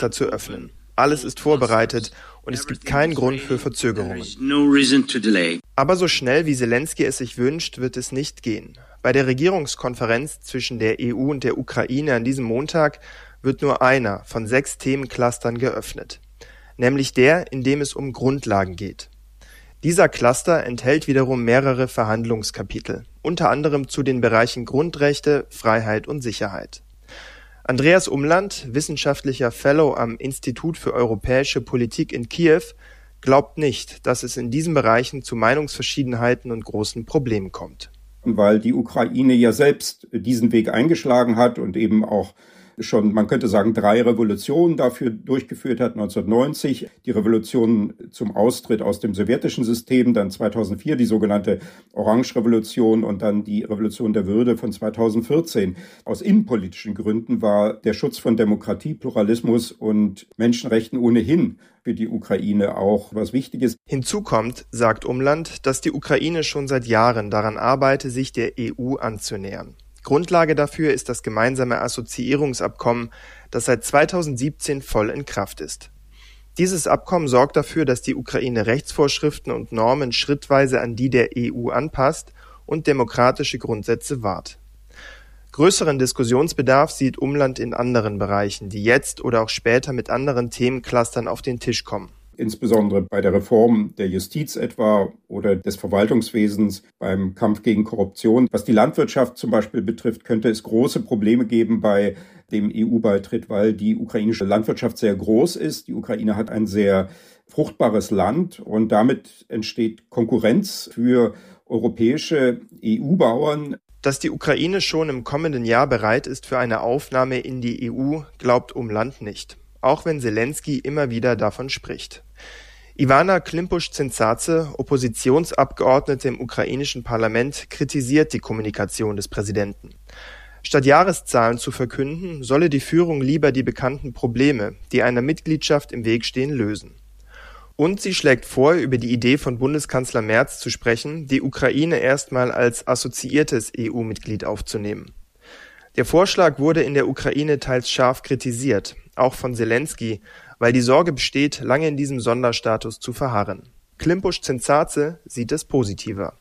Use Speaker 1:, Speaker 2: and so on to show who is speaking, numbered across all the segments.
Speaker 1: Cluster zu öffnen. Alles ist vorbereitet und es gibt keinen Grund für Verzögerungen. Aber so schnell wie Selenskyj es sich wünscht, wird es nicht gehen. Bei der Regierungskonferenz zwischen der EU und der Ukraine an diesem Montag wird nur einer von 6 Themenclustern geöffnet, nämlich der, in dem es um Grundlagen geht. Dieser Cluster enthält wiederum mehrere Verhandlungskapitel, unter anderem zu den Bereichen Grundrechte, Freiheit und Sicherheit. Andreas Umland, wissenschaftlicher Fellow am Institut für europäische Politik in Kiew, glaubt nicht, dass es in diesen Bereichen zu Meinungsverschiedenheiten und großen Problemen kommt.
Speaker 2: Weil die Ukraine ja selbst diesen Weg eingeschlagen hat und eben auch schon, man könnte sagen, 3 Revolutionen dafür durchgeführt hat. 1990 die Revolution zum Austritt aus dem sowjetischen System, dann 2004 die sogenannte Orange-Revolution und dann die Revolution der Würde von 2014. Aus innenpolitischen Gründen war der Schutz von Demokratie, Pluralismus und Menschenrechten ohnehin für die Ukraine auch was Wichtiges.
Speaker 1: Hinzu kommt, sagt Umland, dass die Ukraine schon seit Jahren daran arbeite, sich der EU anzunähern. Grundlage dafür ist das gemeinsame Assoziierungsabkommen, das seit 2017 voll in Kraft ist. Dieses Abkommen sorgt dafür, dass die Ukraine Rechtsvorschriften und Normen schrittweise an die der EU anpasst und demokratische Grundsätze wahrt. Größeren Diskussionsbedarf sieht Umland in anderen Bereichen, die jetzt oder auch später mit anderen Themenclustern auf den Tisch kommen.
Speaker 2: Insbesondere bei der Reform der Justiz etwa oder des Verwaltungswesens, beim Kampf gegen Korruption. Was die Landwirtschaft zum Beispiel betrifft, könnte es große Probleme geben bei dem EU-Beitritt, weil die ukrainische Landwirtschaft sehr groß ist. Die Ukraine hat ein sehr fruchtbares Land und damit entsteht Konkurrenz für europäische EU-Bauern.
Speaker 1: Dass die Ukraine schon im kommenden Jahr bereit ist für eine Aufnahme in die EU, glaubt Umland nicht. Auch wenn Selenskyj immer wieder davon spricht. Ivana Klympusch-Zintsadze, Oppositionsabgeordnete im ukrainischen Parlament, kritisiert die Kommunikation des Präsidenten. Statt Jahreszahlen zu verkünden, solle die Führung lieber die bekannten Probleme, die einer Mitgliedschaft im Weg stehen, lösen. Und sie schlägt vor, über die Idee von Bundeskanzler Merz zu sprechen, die Ukraine erstmal als assoziiertes EU-Mitglied aufzunehmen. Der Vorschlag wurde in der Ukraine teils scharf kritisiert, auch von Selenskyj, weil die Sorge besteht, lange in diesem Sonderstatus zu verharren. Klympusch-Zintsadze sieht es positiver.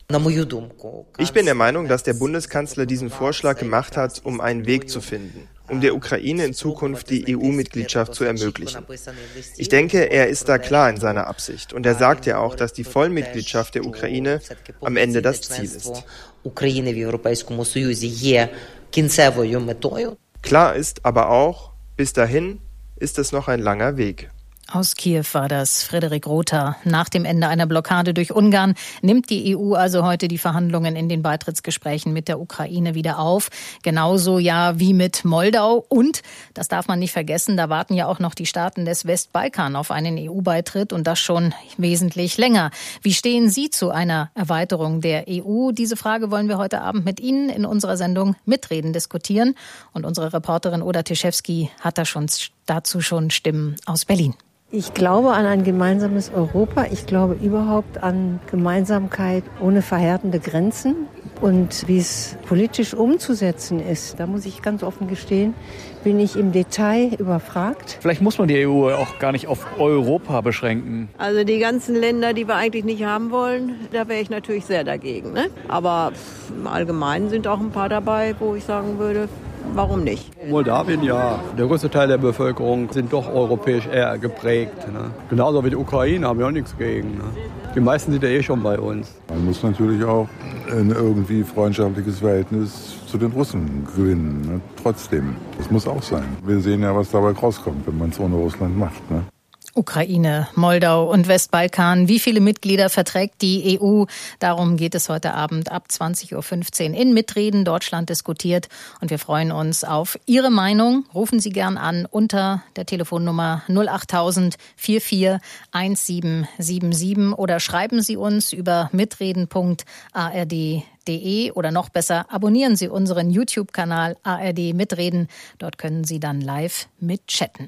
Speaker 1: Ich bin der Meinung, dass der Bundeskanzler diesen Vorschlag gemacht hat, um einen Weg zu finden, um der Ukraine in Zukunft die EU-Mitgliedschaft zu ermöglichen. Ich denke, er ist da klar in seiner Absicht und er sagt ja auch, dass die Vollmitgliedschaft der Ukraine am Ende das Ziel ist. Klar ist aber auch, bis dahin ist es noch ein langer Weg.
Speaker 3: Aus Kiew war das Frederik Rother. Nach dem Ende einer Blockade durch Ungarn nimmt die EU also heute die Verhandlungen in den Beitrittsgesprächen mit der Ukraine wieder auf. Genauso ja wie mit Moldau. Und, das darf man nicht vergessen, da warten ja auch noch die Staaten des Westbalkan auf einen EU-Beitritt und das schon wesentlich länger. Wie stehen Sie zu einer Erweiterung der EU? Diese Frage wollen wir heute Abend mit Ihnen in unserer Sendung Mitreden diskutieren. Und unsere Reporterin Oda Tischewski hat dazu schon Stimmen aus Berlin.
Speaker 4: Ich glaube an ein gemeinsames Europa. Ich glaube überhaupt an Gemeinsamkeit ohne verhärtende Grenzen. Und wie es politisch umzusetzen ist, da muss ich ganz offen gestehen, bin ich im Detail überfragt.
Speaker 5: Vielleicht muss man die EU auch gar nicht auf Europa beschränken.
Speaker 6: Also die ganzen Länder, die wir eigentlich nicht haben wollen, da wäre ich natürlich sehr dagegen. Ne? Aber im Allgemeinen sind auch ein paar dabei, wo ich sagen würde, warum nicht?
Speaker 7: Moldawien ja. Der größte Teil der Bevölkerung sind doch europäisch eher geprägt. Ne? Genauso wie die Ukraine haben wir auch nichts gegen. Ne? Die meisten sind ja eh schon bei uns.
Speaker 8: Man muss natürlich auch ein irgendwie freundschaftliches Verhältnis zu den Russen gewinnen. Ne? Trotzdem, das muss auch sein. Wir sehen ja, was dabei rauskommt, wenn man es ohne Russland macht. Ne?
Speaker 3: Ukraine, Moldau und Westbalkan. Wie viele Mitglieder verträgt die EU? Darum geht es heute Abend ab 20.15 Uhr in Mitreden. Deutschland diskutiert und wir freuen uns auf Ihre Meinung. Rufen Sie gern an unter der Telefonnummer 08000 44 1777 oder schreiben Sie uns über mitreden.ard.de oder noch besser, abonnieren Sie unseren YouTube-Kanal ARD Mitreden. Dort können Sie dann live mitchatten.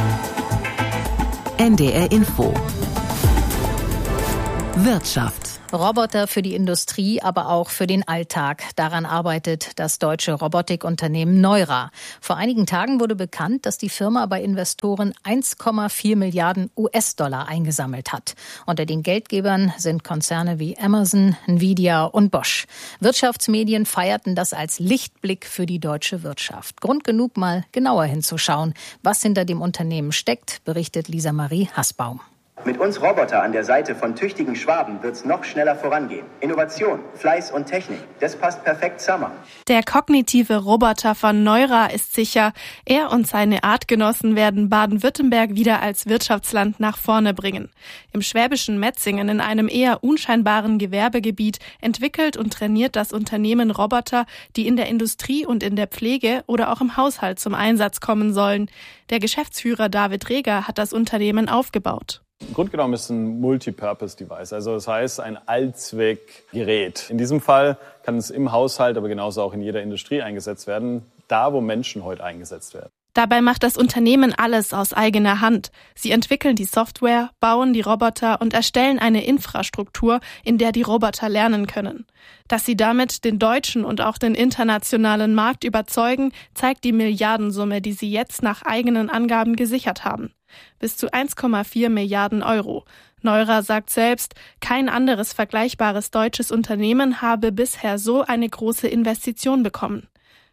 Speaker 9: NDR Info. Wirtschaft.
Speaker 3: Roboter für die Industrie, aber auch für den Alltag. Daran arbeitet das deutsche Robotikunternehmen Neura. Vor einigen Tagen wurde bekannt, dass die Firma bei Investoren 1,4 Milliarden US-Dollar eingesammelt hat. Unter den Geldgebern sind Konzerne wie Amazon, Nvidia und Bosch. Wirtschaftsmedien feierten das als Lichtblick für die deutsche Wirtschaft. Grund genug, mal genauer hinzuschauen, was hinter dem Unternehmen steckt, berichtet Lisa Marie Hasbaum.
Speaker 9: Mit uns Roboter an der Seite von tüchtigen Schwaben wird's noch schneller vorangehen. Innovation, Fleiß und Technik, das passt perfekt zusammen.
Speaker 10: Der kognitive Roboter von Neura ist sicher, er und seine Artgenossen werden Baden-Württemberg wieder als Wirtschaftsland nach vorne bringen. Im schwäbischen Metzingen, in einem eher unscheinbaren Gewerbegebiet, entwickelt und trainiert das Unternehmen Roboter, die in der Industrie und in der Pflege oder auch im Haushalt zum Einsatz kommen sollen. Der Geschäftsführer David Reger hat das Unternehmen aufgebaut.
Speaker 11: Im Grunde genommen ist es ein Multipurpose-Device, also das heißt ein Allzweckgerät. In diesem Fall kann es im Haushalt, aber genauso auch in jeder Industrie eingesetzt werden, da wo Menschen heute eingesetzt werden.
Speaker 10: Dabei macht das Unternehmen alles aus eigener Hand. Sie entwickeln die Software, bauen die Roboter und erstellen eine Infrastruktur, in der die Roboter lernen können. Dass sie damit den deutschen und auch den internationalen Markt überzeugen, zeigt die Milliardensumme, die sie jetzt nach eigenen Angaben gesichert haben. Bis zu 1,4 Milliarden Euro. Neura sagt selbst, kein anderes vergleichbares deutsches Unternehmen habe bisher so eine große Investition bekommen.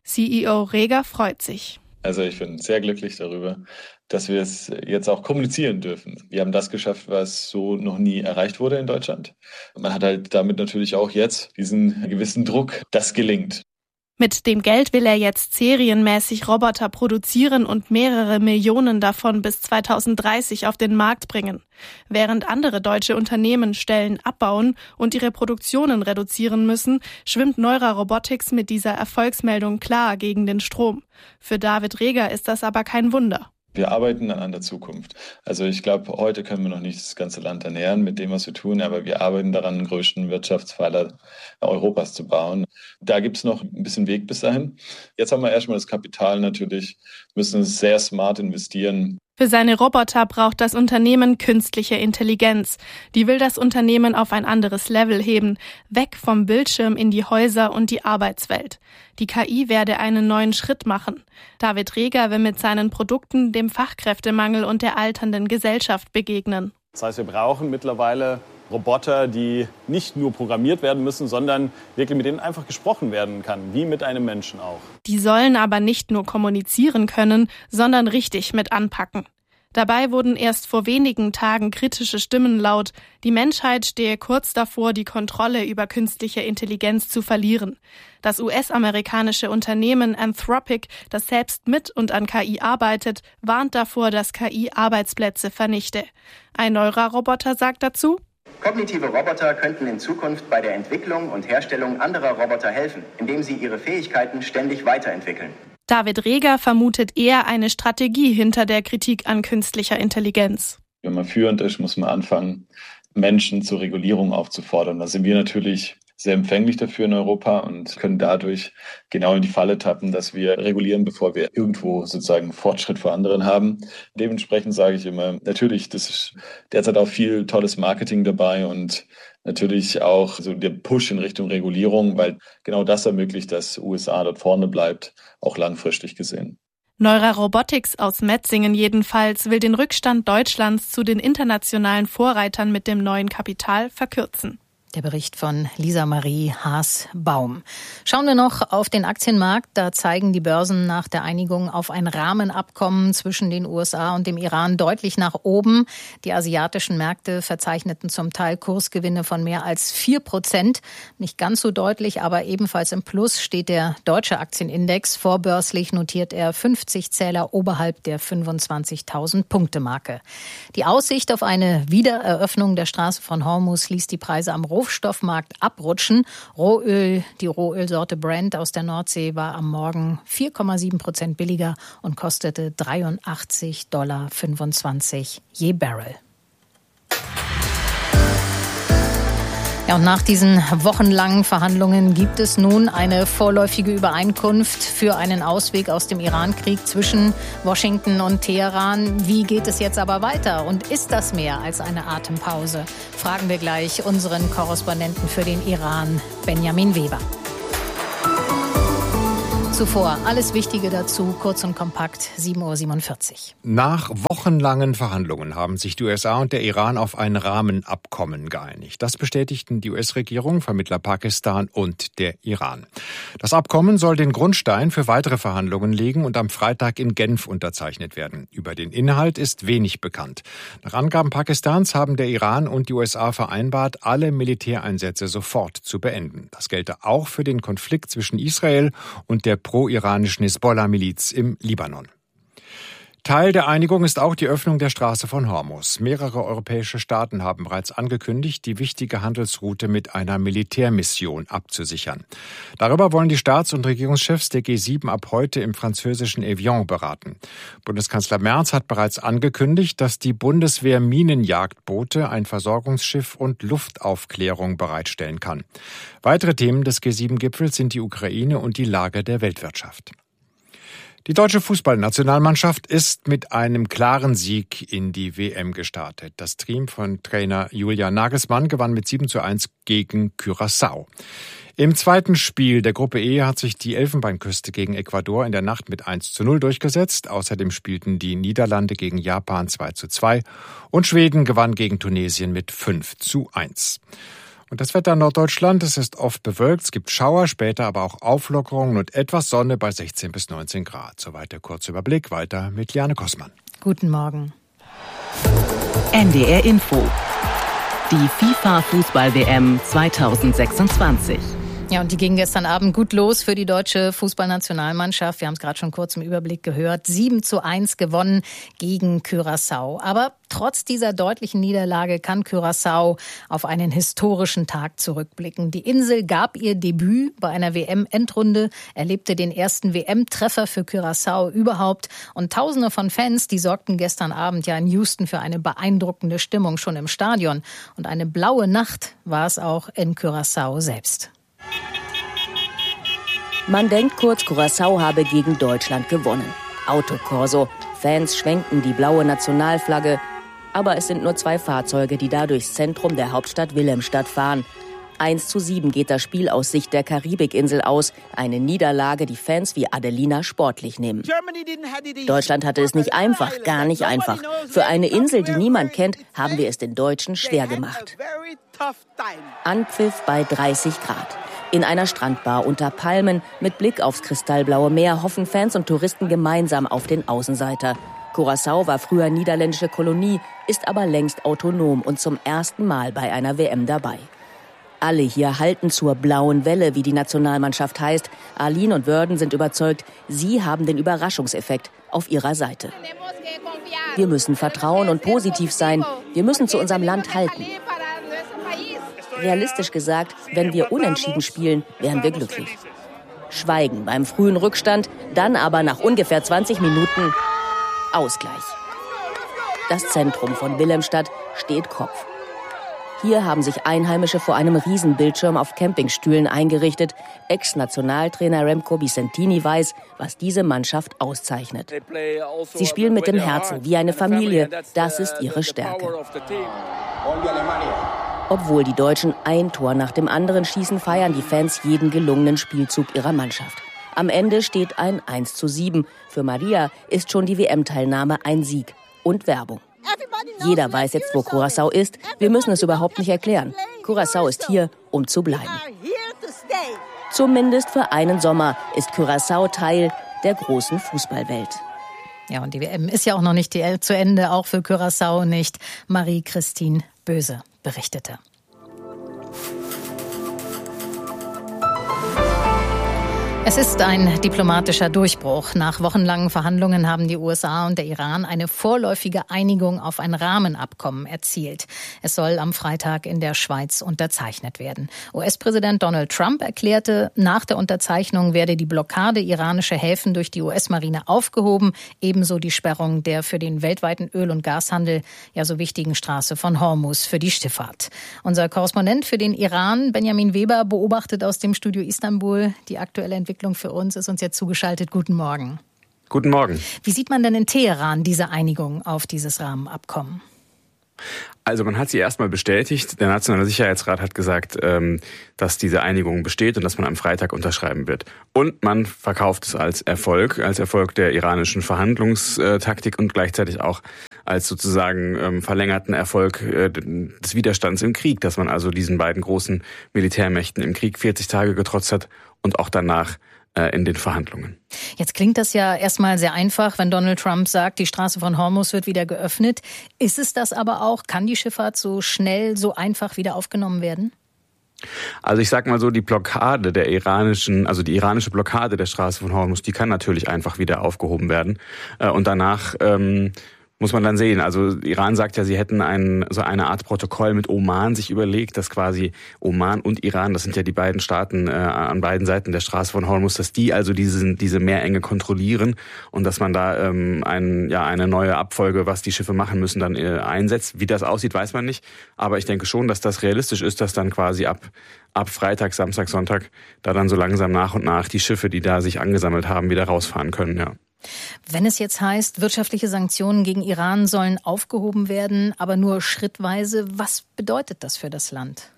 Speaker 10: CEO Reger freut sich.
Speaker 12: Also ich bin sehr glücklich darüber, dass wir es jetzt auch kommunizieren dürfen. Wir haben das geschafft, was so noch nie erreicht wurde in Deutschland. Man hat halt damit natürlich auch jetzt diesen gewissen Druck, das gelingt.
Speaker 10: Mit dem Geld will er jetzt serienmäßig Roboter produzieren und mehrere Millionen davon bis 2030 auf den Markt bringen. Während andere deutsche Unternehmen Stellen abbauen und ihre Produktionen reduzieren müssen, schwimmt Neura Robotics mit dieser Erfolgsmeldung klar gegen den Strom. Für David Reger ist das aber kein Wunder.
Speaker 12: Wir arbeiten an der Zukunft. Also ich glaube, heute können wir noch nicht das ganze Land ernähren mit dem, was wir tun, aber wir arbeiten daran, den größten Wirtschaftspfeiler Europas zu bauen. Da gibt es noch ein bisschen Weg bis dahin. Jetzt haben wir erstmal das Kapital natürlich, müssen sehr smart investieren.
Speaker 10: Für seine Roboter braucht das Unternehmen künstliche Intelligenz. Die will das Unternehmen auf ein anderes Level heben, weg vom Bildschirm in die Häuser und die Arbeitswelt. Die KI werde einen neuen Schritt machen. David Reger will mit seinen Produkten dem Fachkräftemangel und der alternden Gesellschaft begegnen.
Speaker 11: Das heißt, wir brauchen mittlerweile Roboter, die nicht nur programmiert werden müssen, sondern wirklich mit denen einfach gesprochen werden kann, wie mit einem Menschen auch.
Speaker 10: Die sollen aber nicht nur kommunizieren können, sondern richtig mit anpacken. Dabei wurden erst vor wenigen Tagen kritische Stimmen laut. Die Menschheit stehe kurz davor, die Kontrolle über künstliche Intelligenz zu verlieren. Das US-amerikanische Unternehmen Anthropic, das selbst mit und an KI arbeitet, warnt davor, dass KI Arbeitsplätze vernichte. Ein Neura-Roboter sagt dazu:
Speaker 9: Kognitive Roboter könnten in Zukunft bei der Entwicklung und Herstellung anderer Roboter helfen, indem sie ihre Fähigkeiten ständig weiterentwickeln.
Speaker 10: David Reger vermutet eher eine Strategie hinter der Kritik an künstlicher Intelligenz.
Speaker 12: Wenn man führend ist, muss man anfangen, Menschen zur Regulierung aufzufordern. Da sind wir natürlich sehr empfänglich dafür in Europa und können dadurch genau in die Falle tappen, dass wir regulieren, bevor wir irgendwo sozusagen Fortschritt vor anderen haben. Dementsprechend sage ich immer, natürlich, das ist derzeit auch viel tolles Marketing dabei und natürlich auch so der Push in Richtung Regulierung, weil genau das ermöglicht, dass USA dort vorne bleibt, auch langfristig gesehen.
Speaker 10: Neura Robotics aus Metzingen jedenfalls will den Rückstand Deutschlands zu den internationalen Vorreitern mit dem neuen Kapital verkürzen.
Speaker 3: Der Bericht von Lisa Marie Hasbaum. Schauen wir noch auf den Aktienmarkt. Da zeigen die Börsen nach der Einigung auf ein Rahmenabkommen zwischen den USA und dem Iran deutlich nach oben. Die asiatischen Märkte verzeichneten zum Teil Kursgewinne von mehr als 4%. Nicht ganz so deutlich, aber ebenfalls im Plus steht der deutsche Aktienindex. Vorbörslich notiert er 50 Zähler oberhalb der 25.000-Punkte-Marke. Die Aussicht auf eine Wiedereröffnung der Straße von Hormuz ließ die Preise am Rohstoffmarkt abrutschen. Die Rohölsorte Brent aus der Nordsee war am Morgen 4,7% billiger und kostete $83,25 je Barrel. Ja, und nach diesen wochenlangen Verhandlungen gibt es nun eine vorläufige Übereinkunft für einen Ausweg aus dem Iran-Krieg zwischen Washington und Teheran. Wie geht es jetzt aber weiter? Und ist das mehr als eine Atempause? Fragen wir gleich unseren Korrespondenten für den Iran, Benjamin Weber. Zuvor alles Wichtige dazu, kurz und kompakt, 7:47 Uhr.
Speaker 13: Nach wochenlangen Verhandlungen haben sich die USA und der Iran auf ein Rahmenabkommen geeinigt. Das bestätigten die US-Regierung, Vermittler Pakistan und der Iran. Das Abkommen soll den Grundstein für weitere Verhandlungen legen und am Freitag in Genf unterzeichnet werden. Über den Inhalt ist wenig bekannt. Nach Angaben Pakistans haben der Iran und die USA vereinbart, alle Militäreinsätze sofort zu beenden. Das gelte auch für den Konflikt zwischen Israel und der pro-iranischen Hisbollah-Miliz im Libanon. Teil der Einigung ist auch die Öffnung der Straße von Hormuz. Mehrere europäische Staaten haben bereits angekündigt, die wichtige Handelsroute mit einer Militärmission abzusichern. Darüber wollen die Staats- und Regierungschefs der G7 ab heute im französischen Evian beraten. Bundeskanzler Merz hat bereits angekündigt, dass die Bundeswehr Minenjagdboote, ein Versorgungsschiff und Luftaufklärung bereitstellen kann. Weitere Themen des G7-Gipfels sind die Ukraine und die Lage der Weltwirtschaft. Die deutsche Fußballnationalmannschaft ist mit einem klaren Sieg in die WM gestartet. Das Team von Trainer Julian Nagelsmann gewann mit 7:1 gegen Curaçao. Im zweiten Spiel der Gruppe E hat sich die Elfenbeinküste gegen Ecuador in der Nacht mit 1:0 durchgesetzt. Außerdem spielten die Niederlande gegen Japan 2:2 und Schweden gewann gegen Tunesien mit 5:1. Und das Wetter in Norddeutschland, es ist oft bewölkt, es gibt Schauer, später aber auch Auflockerungen und etwas Sonne bei 16 bis 19 Grad. Soweit der kurze Überblick, weiter mit Liane Kossmann.
Speaker 3: Guten Morgen.
Speaker 14: NDR Info. Die FIFA-Fußball-WM 2026.
Speaker 3: Ja, und die ging gestern Abend gut los für die deutsche Fußballnationalmannschaft. Wir haben es gerade schon kurz im Überblick gehört. 7:1 gewonnen gegen Curaçao. Aber trotz dieser deutlichen Niederlage kann Curaçao auf einen historischen Tag zurückblicken. Die Insel gab ihr Debüt bei einer WM-Endrunde, erlebte den ersten WM-Treffer für Curaçao überhaupt. Und Tausende von Fans, die sorgten gestern Abend ja in Houston für eine beeindruckende Stimmung schon im Stadion. Und eine blaue Nacht war es auch in Curaçao selbst.
Speaker 14: Man denkt kurz, Curaçao habe gegen Deutschland gewonnen. Autokorso, Fans schwenken die blaue Nationalflagge. Aber es sind nur 2 Fahrzeuge, die da durchs Zentrum der Hauptstadt Wilhelmstadt fahren. 1:7 geht das Spiel aus Sicht der Karibikinsel aus. Eine Niederlage, die Fans wie Adelina sportlich nehmen. Deutschland hatte es nicht einfach, gar nicht einfach. Für eine Insel, die niemand kennt, haben wir es den Deutschen schwer gemacht. Anpfiff bei 30 Grad. In einer Strandbar unter Palmen mit Blick aufs kristallblaue Meer hoffen Fans und Touristen gemeinsam auf den Außenseiter. Curaçao war früher niederländische Kolonie, ist aber längst autonom und zum ersten Mal bei einer WM dabei. Alle hier halten zur blauen Welle, wie die Nationalmannschaft heißt. Arlene und Wörden sind überzeugt, sie haben den Überraschungseffekt auf ihrer Seite. Wir müssen vertrauen und positiv sein. Wir müssen zu unserem Land halten. Realistisch gesagt, wenn wir unentschieden spielen, wären wir glücklich. Schweigen beim frühen Rückstand, dann aber nach ungefähr 20 Minuten Ausgleich. Das Zentrum von Wilhelmstadt steht Kopf. Hier haben sich Einheimische vor einem Riesenbildschirm auf Campingstühlen eingerichtet. Ex-Nationaltrainer Remco Vicentini weiß, was diese Mannschaft auszeichnet. Sie spielen mit dem Herzen, wie eine Familie. Das ist ihre Stärke. Obwohl die Deutschen ein Tor nach dem anderen schießen, feiern die Fans jeden gelungenen Spielzug ihrer Mannschaft. Am Ende steht ein 1:7. Für Maria ist schon die WM-Teilnahme ein Sieg und Werbung. Jeder weiß jetzt, wo Curaçao ist. Wir müssen es überhaupt nicht erklären. Curaçao ist hier, um zu bleiben. Zumindest für einen Sommer ist Curaçao Teil der großen Fußballwelt.
Speaker 3: Ja, und die WM ist ja auch noch nicht zu Ende, auch für Curaçao nicht. Marie-Christine Böse berichtete. Es ist ein diplomatischer Durchbruch. Nach wochenlangen Verhandlungen haben die USA und der Iran eine vorläufige Einigung auf ein Rahmenabkommen erzielt. Es soll am Freitag in der Schweiz unterzeichnet werden. US-Präsident Donald Trump erklärte, nach der Unterzeichnung werde die Blockade iranischer Häfen durch die US-Marine aufgehoben, ebenso die Sperrung der für den weltweiten Öl- und Gashandel ja so wichtigen Straße von Hormuz für die Schifffahrt. Unser Korrespondent für den Iran, Benjamin Weber, beobachtet aus dem Studio Istanbul die aktuelle Entwicklung für uns, ist uns jetzt zugeschaltet. Guten Morgen.
Speaker 15: Guten Morgen.
Speaker 3: Wie sieht man denn in Teheran diese Einigung auf dieses Rahmenabkommen?
Speaker 15: Also man hat sie erstmal bestätigt. Der Nationale Sicherheitsrat hat gesagt, dass diese Einigung besteht und dass man am Freitag unterschreiben wird. Und man verkauft es als Erfolg der iranischen Verhandlungstaktik und gleichzeitig auch als sozusagen verlängerten Erfolg des Widerstands im Krieg, dass man also diesen beiden großen Militärmächten im Krieg 40 Tage getrotzt hat und auch danach in den Verhandlungen.
Speaker 3: Jetzt klingt das ja erstmal sehr einfach, wenn Donald Trump sagt, die Straße von Hormuz wird wieder geöffnet. Ist es das aber auch? Kann die Schifffahrt so schnell, so einfach wieder aufgenommen werden?
Speaker 15: Also ich sag mal so, die Blockade die iranische Blockade der Straße von Hormuz, die kann natürlich einfach wieder aufgehoben werden. Und danach muss man dann sehen. Also Iran sagt ja, sie hätten so eine Art Protokoll mit Oman sich überlegt, dass quasi Oman und Iran, das sind ja die beiden Staaten an beiden Seiten der Straße von Hormuz, dass die also diese Meerenge kontrollieren und dass man da eine neue Abfolge, was die Schiffe machen müssen, dann einsetzt. Wie das aussieht, weiß man nicht. Aber ich denke schon, dass das realistisch ist, dass dann quasi ab Freitag, Samstag, Sonntag da dann so langsam nach und nach die Schiffe, die da sich angesammelt haben, wieder rausfahren können, ja.
Speaker 3: Wenn es jetzt heißt, wirtschaftliche Sanktionen gegen Iran sollen aufgehoben werden, aber nur schrittweise, was bedeutet das für das Land?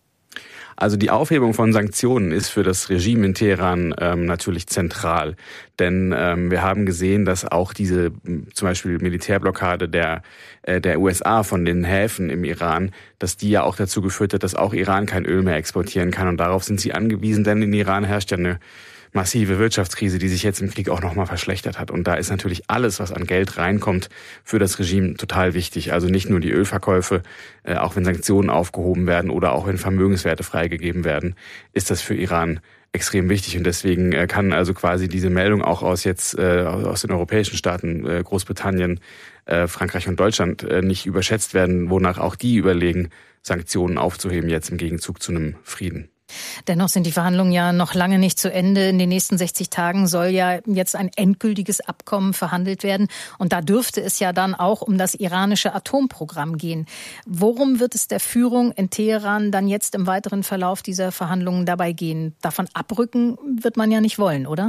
Speaker 15: Also die Aufhebung von Sanktionen ist für das Regime in Teheran natürlich zentral. Denn wir haben gesehen, dass auch diese zum Beispiel Militärblockade der USA von den Häfen im Iran, dass die ja auch dazu geführt hat, dass auch Iran kein Öl mehr exportieren kann. Und darauf sind sie angewiesen, denn in Iran herrscht ja eine massive Wirtschaftskrise, die sich jetzt im Krieg auch nochmal verschlechtert hat. Und da ist natürlich alles, was an Geld reinkommt, für das Regime total wichtig. Also nicht nur die Ölverkäufe, auch wenn Sanktionen aufgehoben werden oder auch wenn Vermögenswerte freigegeben werden, ist das für Iran extrem wichtig. Und deswegen kann also quasi diese Meldung auch aus den europäischen Staaten, Großbritannien, Frankreich und Deutschland nicht überschätzt werden, wonach auch die überlegen, Sanktionen aufzuheben jetzt im Gegenzug zu einem Frieden.
Speaker 3: Dennoch sind die Verhandlungen ja noch lange nicht zu Ende. In den nächsten 60 Tagen soll ja jetzt ein endgültiges Abkommen verhandelt werden. Und da dürfte es ja dann auch um das iranische Atomprogramm gehen. Worum wird es der Führung in Teheran dann jetzt im weiteren Verlauf dieser Verhandlungen dabei gehen? Davon abrücken wird man ja nicht wollen, oder?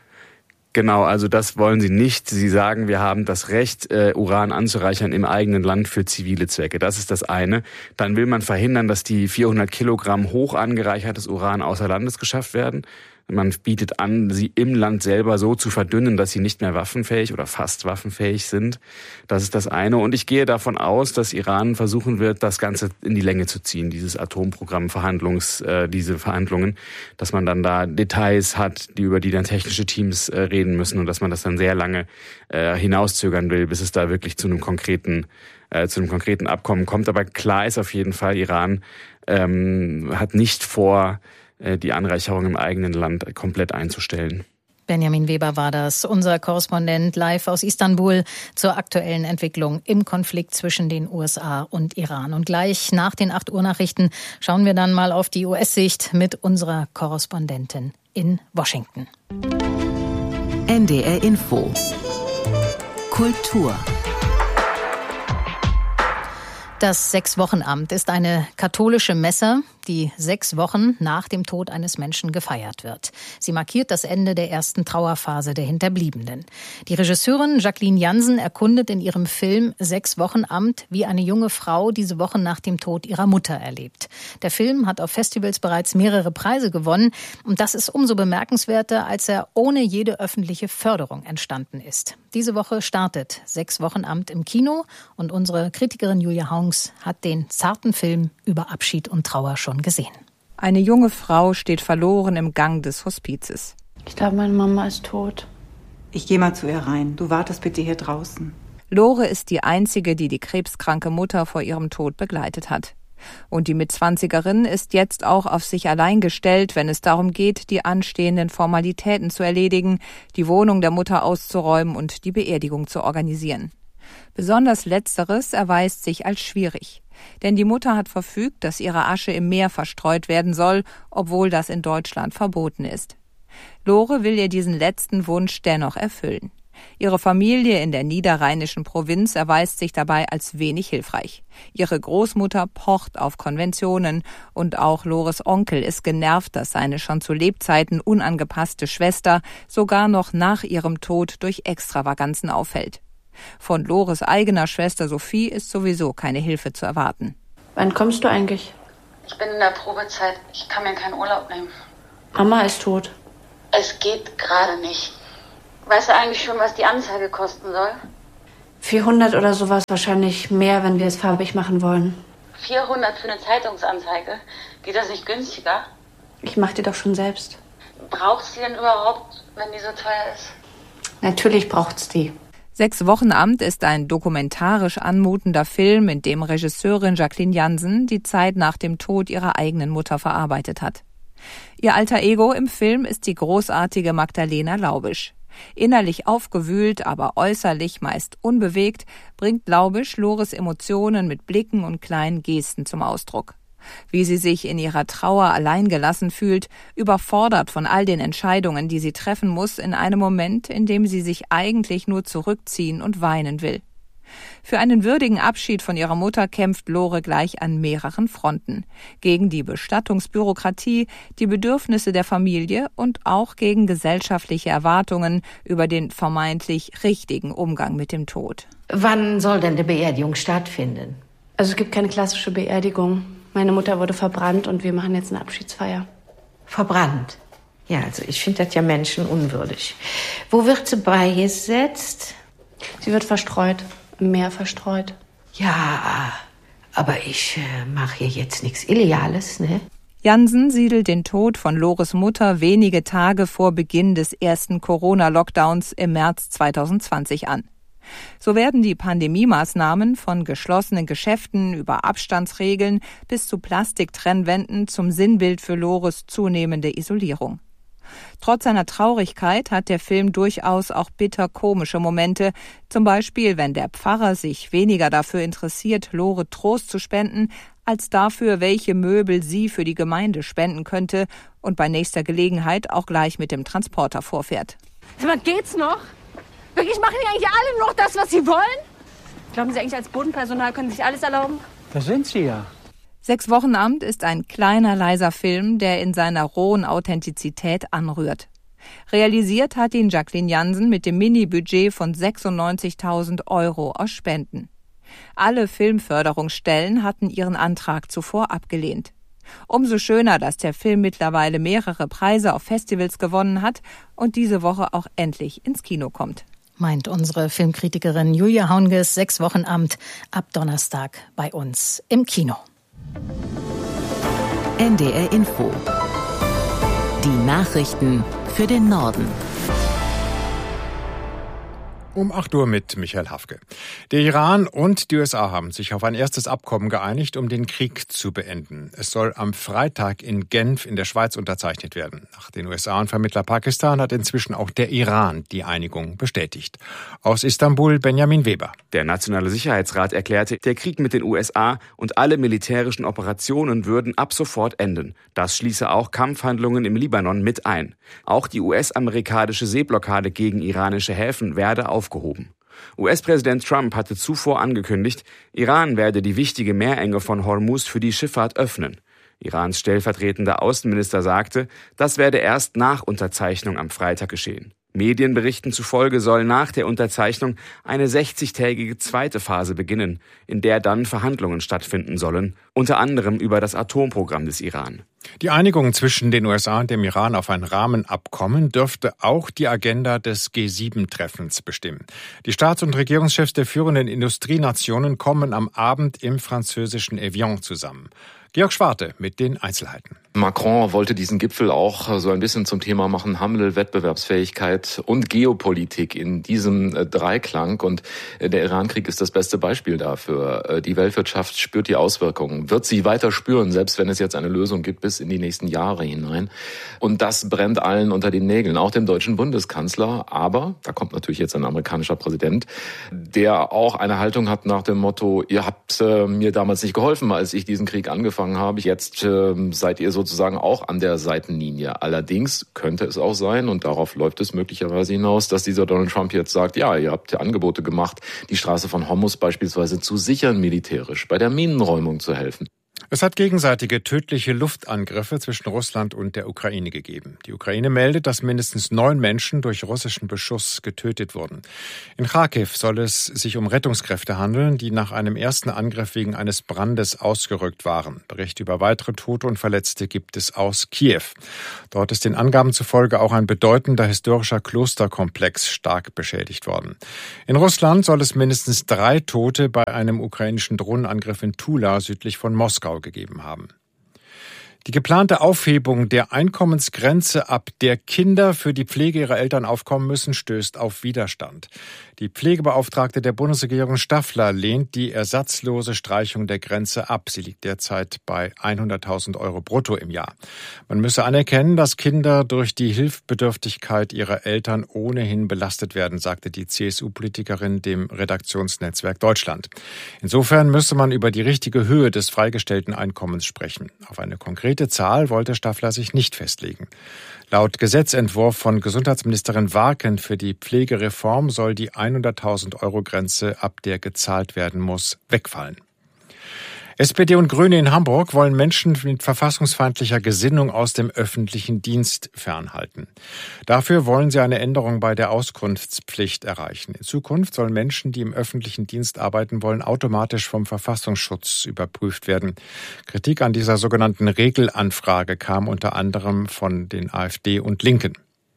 Speaker 15: Genau, also das wollen sie nicht. Sie sagen, wir haben das Recht, Uran anzureichern im eigenen Land für zivile Zwecke. Das ist das eine. Dann will man verhindern, dass die 400 Kilogramm hoch angereichertes Uran außer Landes geschafft werden. Man bietet an, sie im Land selber so zu verdünnen, dass sie nicht mehr waffenfähig oder fast waffenfähig sind. Das ist das eine. Und ich gehe davon aus, dass Iran versuchen wird, das Ganze in die Länge zu ziehen, dieses Atomprogramm, diese Verhandlungen, dass man dann da Details hat, über die dann technische Teams reden müssen und dass man das dann sehr lange hinauszögern will, bis es da wirklich zu einem konkreten Abkommen kommt. Aber klar ist auf jeden Fall, Iran hat nicht vor, die Anreicherung im eigenen Land komplett einzustellen.
Speaker 3: Benjamin Weber war das, unser Korrespondent live aus Istanbul zur aktuellen Entwicklung im Konflikt zwischen den USA und Iran. Und gleich nach den 8 Uhr Nachrichten schauen wir dann mal auf die US-Sicht mit unserer Korrespondentin in Washington.
Speaker 16: NDR Info. Kultur.
Speaker 3: Das 6-Wochen-Amt ist eine katholische Messe, die 6 Wochen nach dem Tod eines Menschen gefeiert wird. Sie markiert das Ende der ersten Trauerphase der Hinterbliebenen. Die Regisseurin Jacqueline Jansen erkundet in ihrem Film 6-Wochen-Amt, wie eine junge Frau diese Wochen nach dem Tod ihrer Mutter erlebt. Der Film hat auf Festivals bereits mehrere Preise gewonnen und das ist umso bemerkenswerter, als er ohne jede öffentliche Förderung entstanden ist. Diese Woche startet 6-Wochen-Amt im Kino und unsere Kritikerin Julia Haunks hat den zarten Film über Abschied und Trauer schon gesehen.
Speaker 17: Eine junge Frau steht verloren im Gang des Hospizes.
Speaker 18: Ich glaube, meine Mama ist tot.
Speaker 19: Ich gehe mal zu ihr rein. Du wartest bitte hier draußen.
Speaker 17: Lore ist die Einzige, die die krebskranke Mutter vor ihrem Tod begleitet hat. Und die Mitzwanzigerin ist jetzt auch auf sich allein gestellt, wenn es darum geht, die anstehenden Formalitäten zu erledigen, die Wohnung der Mutter auszuräumen und die Beerdigung zu organisieren. Besonders Letzteres erweist sich als schwierig. Denn die Mutter hat verfügt, dass ihre Asche im Meer verstreut werden soll, obwohl das in Deutschland verboten ist. Lore will ihr diesen letzten Wunsch dennoch erfüllen. Ihre Familie in der niederrheinischen Provinz erweist sich dabei als wenig hilfreich. Ihre Großmutter pocht auf Konventionen und auch Lores Onkel ist genervt, dass seine schon zu Lebzeiten unangepasste Schwester sogar noch nach ihrem Tod durch Extravaganzen auffällt. Von Lores eigener Schwester Sophie ist sowieso keine Hilfe zu erwarten.
Speaker 18: Wann kommst du eigentlich?
Speaker 20: Ich bin in der Probezeit. Ich kann mir keinen Urlaub nehmen.
Speaker 18: Mama ist tot.
Speaker 20: Es geht gerade nicht. Weißt du eigentlich schon, was die Anzeige kosten soll?
Speaker 18: 400 oder sowas, wahrscheinlich mehr, wenn wir es farbig machen wollen.
Speaker 20: 400 für eine Zeitungsanzeige? Geht das nicht günstiger?
Speaker 18: Ich mach die doch schon selbst.
Speaker 20: Braucht's die denn überhaupt, wenn die so teuer ist?
Speaker 18: Natürlich braucht's die.
Speaker 17: 6 Wochenamt ist ein dokumentarisch anmutender Film, in dem Regisseurin Jacqueline Jansen die Zeit nach dem Tod ihrer eigenen Mutter verarbeitet hat. Ihr alter Ego im Film ist die großartige Magdalena Laubisch. Innerlich aufgewühlt, aber äußerlich meist unbewegt, bringt Laubisch Lores Emotionen mit Blicken und kleinen Gesten zum Ausdruck. Wie sie sich in ihrer Trauer alleingelassen fühlt, überfordert von all den Entscheidungen, die sie treffen muss, in einem Moment, in dem sie sich eigentlich nur zurückziehen und weinen will. Für einen würdigen Abschied von ihrer Mutter kämpft Lore gleich an mehreren Fronten. Gegen die Bestattungsbürokratie, die Bedürfnisse der Familie und auch gegen gesellschaftliche Erwartungen über den vermeintlich richtigen Umgang mit dem Tod.
Speaker 21: Wann soll denn die Beerdigung stattfinden?
Speaker 18: Also es gibt keine klassische Beerdigung. Meine Mutter wurde verbrannt und wir machen jetzt eine Abschiedsfeier.
Speaker 21: Verbrannt? Ja, also ich finde das ja menschenunwürdig. Wo wird sie beigesetzt?
Speaker 18: Sie wird verstreut, im Meer verstreut.
Speaker 21: Ja, aber ich mache hier jetzt nichts Illegales, ne?
Speaker 17: Jansen siedelt den Tod von Lores Mutter wenige Tage vor Beginn des ersten Corona-Lockdowns im März 2020 an. So werden die Pandemiemaßnahmen von geschlossenen Geschäften über Abstandsregeln bis zu Plastiktrennwänden zum Sinnbild für Lores zunehmende Isolierung. Trotz seiner Traurigkeit hat der Film durchaus auch bitter komische Momente, zum Beispiel wenn der Pfarrer sich weniger dafür interessiert, Lore Trost zu spenden, als dafür, welche Möbel sie für die Gemeinde spenden könnte und bei nächster Gelegenheit auch gleich mit dem Transporter vorfährt.
Speaker 22: Sag mal, geht's noch? Wirklich, machen die eigentlich alle noch das, was sie wollen? Glauben Sie eigentlich, als Bodenpersonal können Sie sich alles erlauben?
Speaker 5: Das sind sie ja.
Speaker 17: 6 Wochenamt ist ein kleiner, leiser Film, der in seiner rohen Authentizität anrührt. Realisiert hat ihn Jacqueline Jansen mit dem Mini-Budget von 96.000 € aus Spenden. Alle Filmförderungsstellen hatten ihren Antrag zuvor abgelehnt. Umso schöner, dass der Film mittlerweile mehrere Preise auf Festivals gewonnen hat und diese Woche auch endlich ins Kino kommt.
Speaker 3: Meint unsere Filmkritikerin Julia Haunges. 6 Wochenamt ab Donnerstag bei uns im Kino.
Speaker 16: NDR Info. Die Nachrichten für den Norden.
Speaker 13: Um 8 Uhr mit Michael Hafke. Der Iran und die USA haben sich auf ein erstes Abkommen geeinigt, um den Krieg zu beenden. Es soll am Freitag in Genf in der Schweiz unterzeichnet werden. Nach den USA und Vermittler Pakistan hat inzwischen auch der Iran die Einigung bestätigt. Aus Istanbul Benjamin Weber.
Speaker 15: Der Nationale Sicherheitsrat erklärte, der Krieg mit den USA und alle militärischen Operationen würden ab sofort enden. Das schließe auch Kampfhandlungen im Libanon mit ein. Auch die US-amerikanische Seeblockade gegen iranische Häfen werde aufgehoben. US-Präsident Trump hatte zuvor angekündigt, Iran werde die wichtige Meerenge von Hormuz für die Schifffahrt öffnen. Irans stellvertretender Außenminister sagte, das werde erst nach Unterzeichnung am Freitag geschehen. Medienberichten zufolge soll nach der Unterzeichnung eine 60-tägige zweite Phase beginnen, in der dann Verhandlungen stattfinden sollen, unter anderem über das Atomprogramm des Iran.
Speaker 13: Die Einigung zwischen den USA und dem Iran auf ein Rahmenabkommen dürfte auch die Agenda des G7-Treffens bestimmen. Die Staats- und Regierungschefs der führenden Industrienationen kommen am Abend im französischen Evian zusammen. Georg Schwarte mit den Einzelheiten.
Speaker 1: Macron wollte diesen Gipfel auch so ein bisschen zum Thema machen, Handel, Wettbewerbsfähigkeit und Geopolitik in diesem Dreiklang. Und der Iran-Krieg ist das beste Beispiel dafür. Die Weltwirtschaft spürt die Auswirkungen, wird sie weiter spüren, selbst wenn es jetzt eine Lösung gibt bis in die nächsten Jahre hinein. Und das brennt allen unter den Nägeln, auch dem deutschen Bundeskanzler. Aber da kommt natürlich jetzt ein amerikanischer Präsident, der auch eine Haltung hat nach dem Motto, ihr habt mir damals nicht geholfen, als ich diesen Krieg angefangen habe. Jetzt seid ihr sozusagen auch an der Seitenlinie. Allerdings könnte es auch sein, und darauf läuft es möglicherweise hinaus, dass dieser Donald Trump jetzt sagt, ja, ihr habt Angebote gemacht, die Straße von Hormuz beispielsweise zu sichern militärisch, bei der Minenräumung zu helfen.
Speaker 13: Es hat gegenseitige tödliche Luftangriffe zwischen Russland und der Ukraine gegeben. Die Ukraine meldet, dass mindestens 9 Menschen durch russischen Beschuss getötet wurden. In Kharkiv soll es sich um Rettungskräfte handeln, die nach einem ersten Angriff wegen eines Brandes ausgerückt waren. Berichte über weitere Tote und Verletzte gibt es aus Kiew. Dort ist den Angaben zufolge auch ein bedeutender historischer Klosterkomplex stark beschädigt worden. In Russland soll es mindestens 3 Tote bei einem ukrainischen Drohnenangriff in Tula südlich von Moskau gegeben haben. Die geplante Aufhebung der Einkommensgrenze, ab der Kinder für die Pflege ihrer Eltern aufkommen müssen, stößt auf Widerstand. Die Pflegebeauftragte der Bundesregierung Staffler lehnt die ersatzlose Streichung der Grenze ab. Sie liegt derzeit bei 100.000 Euro brutto im Jahr. Man müsse anerkennen, dass Kinder durch die Hilfsbedürftigkeit ihrer Eltern ohnehin belastet werden, sagte die CSU-Politikerin dem Redaktionsnetzwerk Deutschland. Insofern müsse man über die richtige Höhe des freigestellten Einkommens sprechen. Auf eine konkrete Zahl wollte Staffler sich nicht festlegen. Laut Gesetzentwurf von Gesundheitsministerin Warken für die Pflegereform soll die 100.000 Euro Grenze, ab der gezahlt werden muss, wegfallen. SPD und Grüne in Hamburg wollen Menschen mit verfassungsfeindlicher Gesinnung aus dem öffentlichen Dienst fernhalten. Dafür wollen sie eine Änderung bei der Auskunftspflicht erreichen. In Zukunft sollen Menschen, die im öffentlichen Dienst arbeiten wollen, automatisch vom Verfassungsschutz überprüft werden. Kritik an dieser sogenannten Regelanfrage kam unter anderem von den AfD und Linken.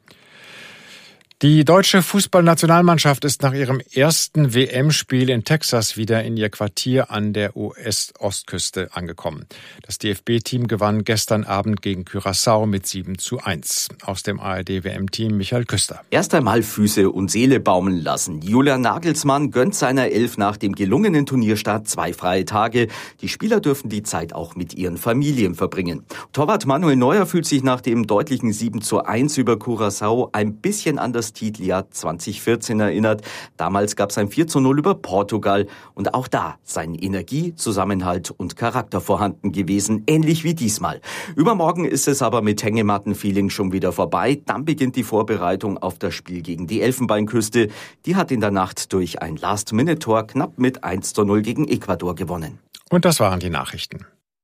Speaker 13: Die deutsche Fußballnationalmannschaft ist nach ihrem ersten WM-Spiel in Texas wieder in ihr Quartier an der US-Ostküste angekommen. Das DFB-Team gewann gestern Abend gegen Curaçao mit 7:1. Aus dem ARD-WM-Team Michael Küster.
Speaker 2: Erst einmal Füße und Seele baumeln lassen. Julian Nagelsmann gönnt seiner Elf nach dem gelungenen Turnierstart 2 freie Tage. Die Spieler dürfen die Zeit auch mit ihren Familien verbringen. Torwart Manuel Neuer fühlt sich nach dem deutlichen 7:1 über Curaçao ein bisschen an das Titeljahr 2014 erinnert. Damals gab es ein 4:0 über Portugal und auch da seien Energie, Zusammenhalt und Charakter vorhanden gewesen, ähnlich wie diesmal. Übermorgen ist es aber mit Hängematten-Feeling schon wieder vorbei. Dann beginnt die Vorbereitung auf das Spiel gegen die Elfenbeinküste. Die hat in der Nacht durch ein Last-Minute-Tor knapp mit 1:0 gegen Ecuador gewonnen.
Speaker 13: Und das waren die Nachrichten.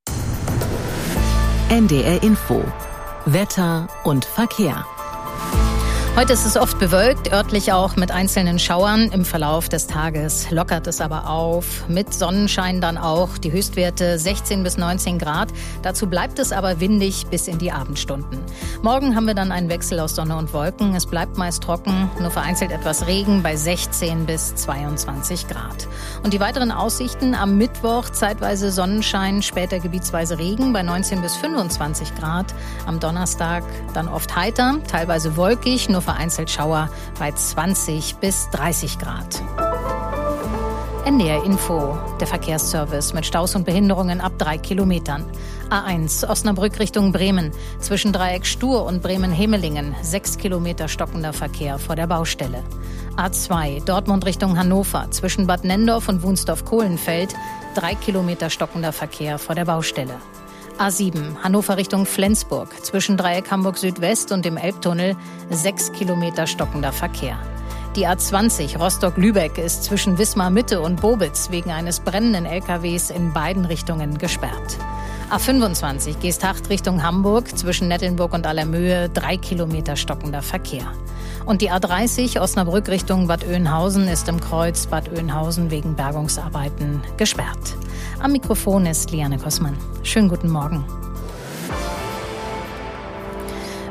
Speaker 16: NDR Info. Wetter und Verkehr.
Speaker 3: Heute ist es oft bewölkt, örtlich auch mit einzelnen Schauern. Im Verlauf des Tages lockert es aber auf, mit Sonnenschein dann auch. Die Höchstwerte 16 bis 19 Grad. Dazu bleibt es aber windig bis in die Abendstunden. Morgen haben wir dann einen Wechsel aus Sonne und Wolken. Es bleibt meist trocken, nur vereinzelt etwas Regen bei 16 bis 22 Grad. Und die weiteren Aussichten: am Mittwoch zeitweise Sonnenschein, später gebietsweise Regen bei 19 bis 25 Grad. Am Donnerstag dann oft heiter, teilweise wolkig, nur vereinzelt Schauer bei 20 bis 30 Grad. NDR Info, der Verkehrsservice mit Staus und Behinderungen ab 3 Kilometern. A1 Osnabrück Richtung Bremen. Zwischen Dreieck Stur und Bremen-Hemelingen 6 Kilometer stockender Verkehr vor der Baustelle. A2 Dortmund Richtung Hannover. Zwischen Bad Nendorf und Wunsdorf-Kohlenfeld 3 Kilometer stockender Verkehr vor der Baustelle. A7 Hannover Richtung Flensburg. Zwischen Dreieck Hamburg Südwest und dem Elbtunnel 6 Kilometer stockender Verkehr. Die A20 Rostock-Lübeck ist zwischen Wismar Mitte und Bobitz wegen eines brennenden LKWs in beiden Richtungen gesperrt. A25 Geesthacht Richtung Hamburg. Zwischen Nettelnburg und Allermöhe 3 Kilometer stockender Verkehr. Und die A30 Osnabrück Richtung Bad Oeynhausen ist im Kreuz Bad Oeynhausen wegen Bergungsarbeiten gesperrt. Am Mikrofon ist Liane Kossmann. Schönen guten Morgen.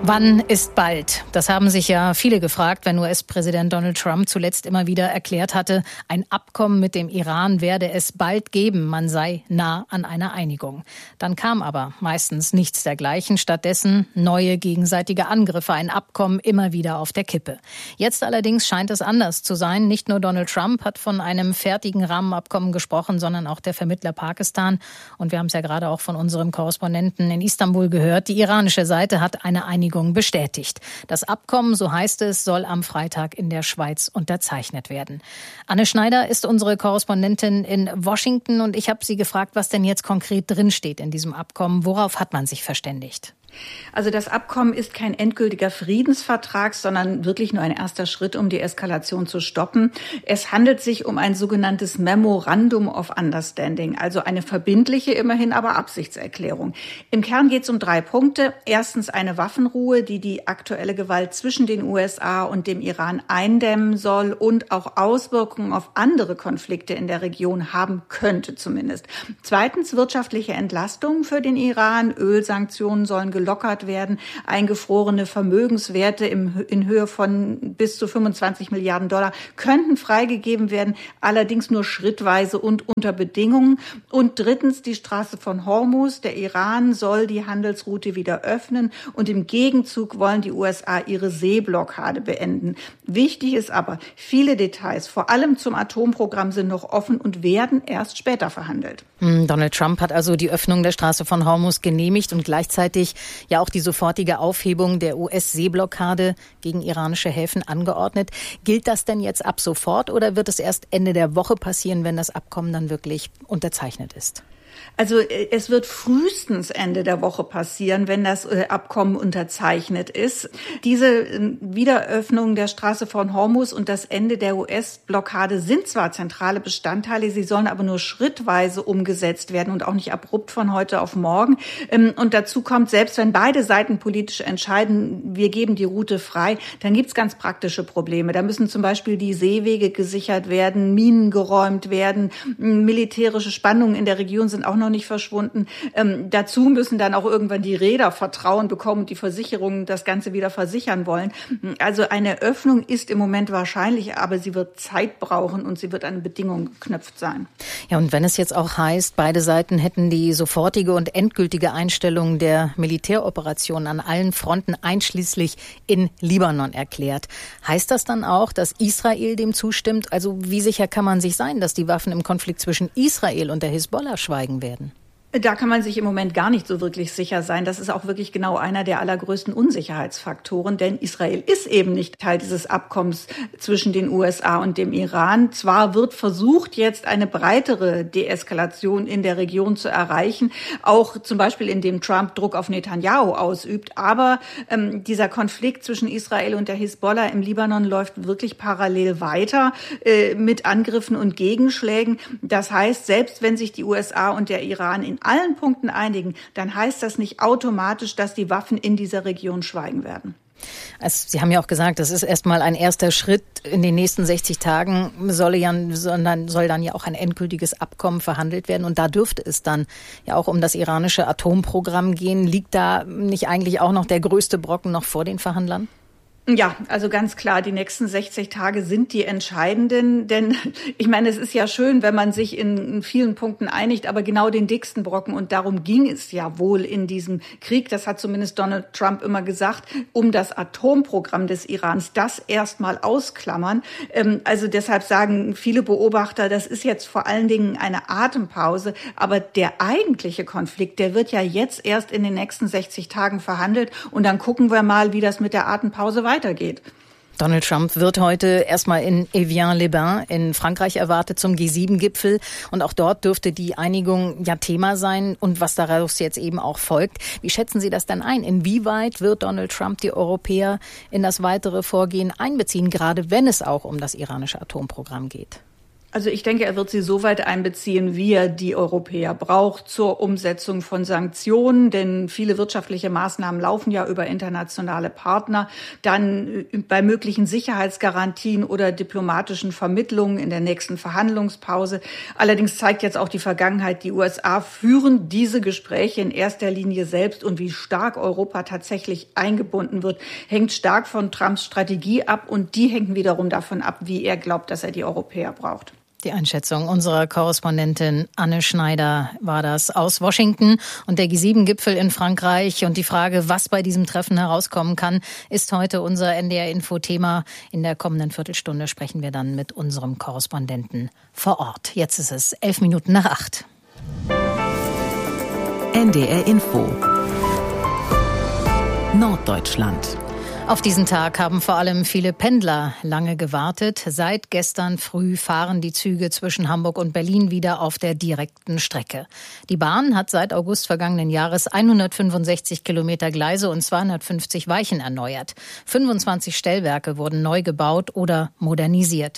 Speaker 3: Wann ist bald? Das haben sich ja viele gefragt, wenn US-Präsident Donald Trump zuletzt immer wieder erklärt hatte, ein Abkommen mit dem Iran werde es bald geben, man sei nah an einer Einigung. Dann kam aber meistens nichts dergleichen, stattdessen neue gegenseitige Angriffe, ein Abkommen immer wieder auf der Kippe. Jetzt allerdings scheint es anders zu sein. Nicht nur Donald Trump hat von einem fertigen Rahmenabkommen gesprochen, sondern auch der Vermittler Pakistan. Und wir haben es ja gerade auch von unserem Korrespondenten in Istanbul gehört, die iranische Seite hat eine Einigung bestätigt. Das Abkommen, so heißt es, soll am Freitag in der Schweiz unterzeichnet werden. Anne Schneider ist unsere Korrespondentin in Washington und ich habe sie gefragt, was denn jetzt konkret drinsteht in diesem Abkommen. Worauf hat man sich verständigt?
Speaker 19: Also das Abkommen ist kein endgültiger Friedensvertrag, sondern wirklich nur ein erster Schritt, um die Eskalation zu stoppen. Es handelt sich um ein sogenanntes Memorandum of Understanding, also eine verbindliche, immerhin aber Absichtserklärung. Im Kern geht es um 3 Punkte. Erstens eine Waffenruhe, die die aktuelle Gewalt zwischen den USA und dem Iran eindämmen soll und auch Auswirkungen auf andere Konflikte in der Region haben könnte zumindest. Zweitens wirtschaftliche Entlastung für den Iran. Ölsanktionen sollen gelockert werden. Eingefrorene Vermögenswerte in Höhe von bis zu 25 Milliarden Dollar könnten freigegeben werden, allerdings nur schrittweise und unter Bedingungen. Und drittens die Straße von Hormuz. Der Iran soll die Handelsroute wieder öffnen und im Gegenzug wollen die USA ihre Seeblockade beenden. Wichtig ist aber, viele Details, vor allem zum Atomprogramm, sind noch offen und werden erst später verhandelt.
Speaker 3: Donald Trump hat also die Öffnung der Straße von Hormuz genehmigt und gleichzeitig ja auch die sofortige Aufhebung der US-Seeblockade gegen iranische Häfen angeordnet. Gilt das denn jetzt ab sofort oder wird es erst Ende der Woche passieren, wenn das Abkommen dann wirklich unterzeichnet ist?
Speaker 19: Also es wird frühestens Ende der Woche passieren, wenn das Abkommen unterzeichnet ist. Diese Wiederöffnung der Straße von Hormuz und das Ende der US-Blockade sind zwar zentrale Bestandteile, sie sollen aber nur schrittweise umgesetzt werden und auch nicht abrupt von heute auf morgen. Und dazu kommt, selbst wenn beide Seiten politisch entscheiden, wir geben die Route frei, dann gibt's ganz praktische Probleme. Da müssen zum Beispiel die Seewege gesichert werden, Minen geräumt werden, militärische Spannungen in der Region sind auch noch nicht verschwunden. Dazu müssen dann auch irgendwann die Reeder Vertrauen bekommen und die Versicherungen das Ganze wieder versichern wollen. Also eine Öffnung ist im Moment wahrscheinlich, aber sie wird Zeit brauchen und sie wird an Bedingungen geknüpft sein.
Speaker 3: Ja, und wenn es jetzt auch heißt, beide Seiten hätten die sofortige und endgültige Einstellung der Militäroperationen an allen Fronten einschließlich in Libanon erklärt, heißt das dann auch, dass Israel dem zustimmt? Also wie sicher kann man sich sein, dass die Waffen im Konflikt zwischen Israel und der Hisbollah schweigen werden?
Speaker 19: Da kann man sich im Moment gar nicht so wirklich sicher sein. Das ist auch wirklich genau einer der allergrößten Unsicherheitsfaktoren, denn Israel ist eben nicht Teil dieses Abkommens zwischen den USA und dem Iran. Zwar wird versucht, jetzt eine breitere Deeskalation in der Region zu erreichen, auch zum Beispiel indem Trump Druck auf Netanyahu ausübt, aber dieser Konflikt zwischen Israel und der Hisbollah im Libanon läuft wirklich parallel weiter mit Angriffen und Gegenschlägen. Das heißt, selbst wenn sich die USA und der Iran in allen Punkten einigen, dann heißt das nicht automatisch, dass die Waffen in dieser Region schweigen werden.
Speaker 3: Also Sie haben ja auch gesagt, das ist erstmal ein erster Schritt. In den nächsten 60 Tagen soll dann ja auch ein endgültiges Abkommen verhandelt werden. Und da dürfte es dann ja auch um das iranische Atomprogramm gehen. Liegt da nicht eigentlich auch noch der größte Brocken noch vor den Verhandlern?
Speaker 19: Ja, also ganz klar, die nächsten 60 Tage sind die entscheidenden, denn ich meine, es ist ja schön, wenn man sich in vielen Punkten einigt, aber genau den dicksten Brocken, und darum ging es ja wohl in diesem Krieg, das hat zumindest Donald Trump immer gesagt, um das Atomprogramm des Irans, das erstmal ausklammern. Also deshalb sagen viele Beobachter, das ist jetzt vor allen Dingen eine Atempause, aber der eigentliche Konflikt, der wird ja jetzt erst in den nächsten 60 Tagen verhandelt und dann gucken wir mal, wie das mit der Atempause weitergeht.
Speaker 3: Donald Trump wird heute erstmal in Evian-les-Bains in Frankreich erwartet zum G7-Gipfel. Und auch dort dürfte die Einigung ja Thema sein und was daraus jetzt eben auch folgt. Wie schätzen Sie das denn ein? Inwieweit wird Donald Trump die Europäer in das weitere Vorgehen einbeziehen, gerade wenn es auch um das iranische Atomprogramm geht?
Speaker 19: Also ich denke, er wird sie so weit einbeziehen, wie er die Europäer braucht zur Umsetzung von Sanktionen. Denn viele wirtschaftliche Maßnahmen laufen ja über internationale Partner. Dann bei möglichen Sicherheitsgarantien oder diplomatischen Vermittlungen in der nächsten Verhandlungspause. Allerdings zeigt jetzt auch die Vergangenheit, die USA führen diese Gespräche in erster Linie selbst. Und wie stark Europa tatsächlich eingebunden wird, hängt stark von Trumps Strategie ab. Und die hängt wiederum davon ab, wie er glaubt, dass er die Europäer braucht.
Speaker 3: Die Einschätzung unserer Korrespondentin Anne Schneider war das aus Washington. Und der G7-Gipfel in Frankreich und die Frage, was bei diesem Treffen herauskommen kann, ist heute unser NDR-Info-Thema. In der kommenden Viertelstunde sprechen wir dann mit unserem Korrespondenten vor Ort. Jetzt ist es 7:11.
Speaker 16: NDR-Info Norddeutschland.
Speaker 3: Auf diesen Tag haben vor allem viele Pendler lange gewartet. Seit gestern früh fahren die Züge zwischen Hamburg und Berlin wieder auf der direkten Strecke. Die Bahn hat seit August vergangenen Jahres 165 Kilometer Gleise und 250 Weichen erneuert. 25 Stellwerke wurden neu gebaut oder modernisiert.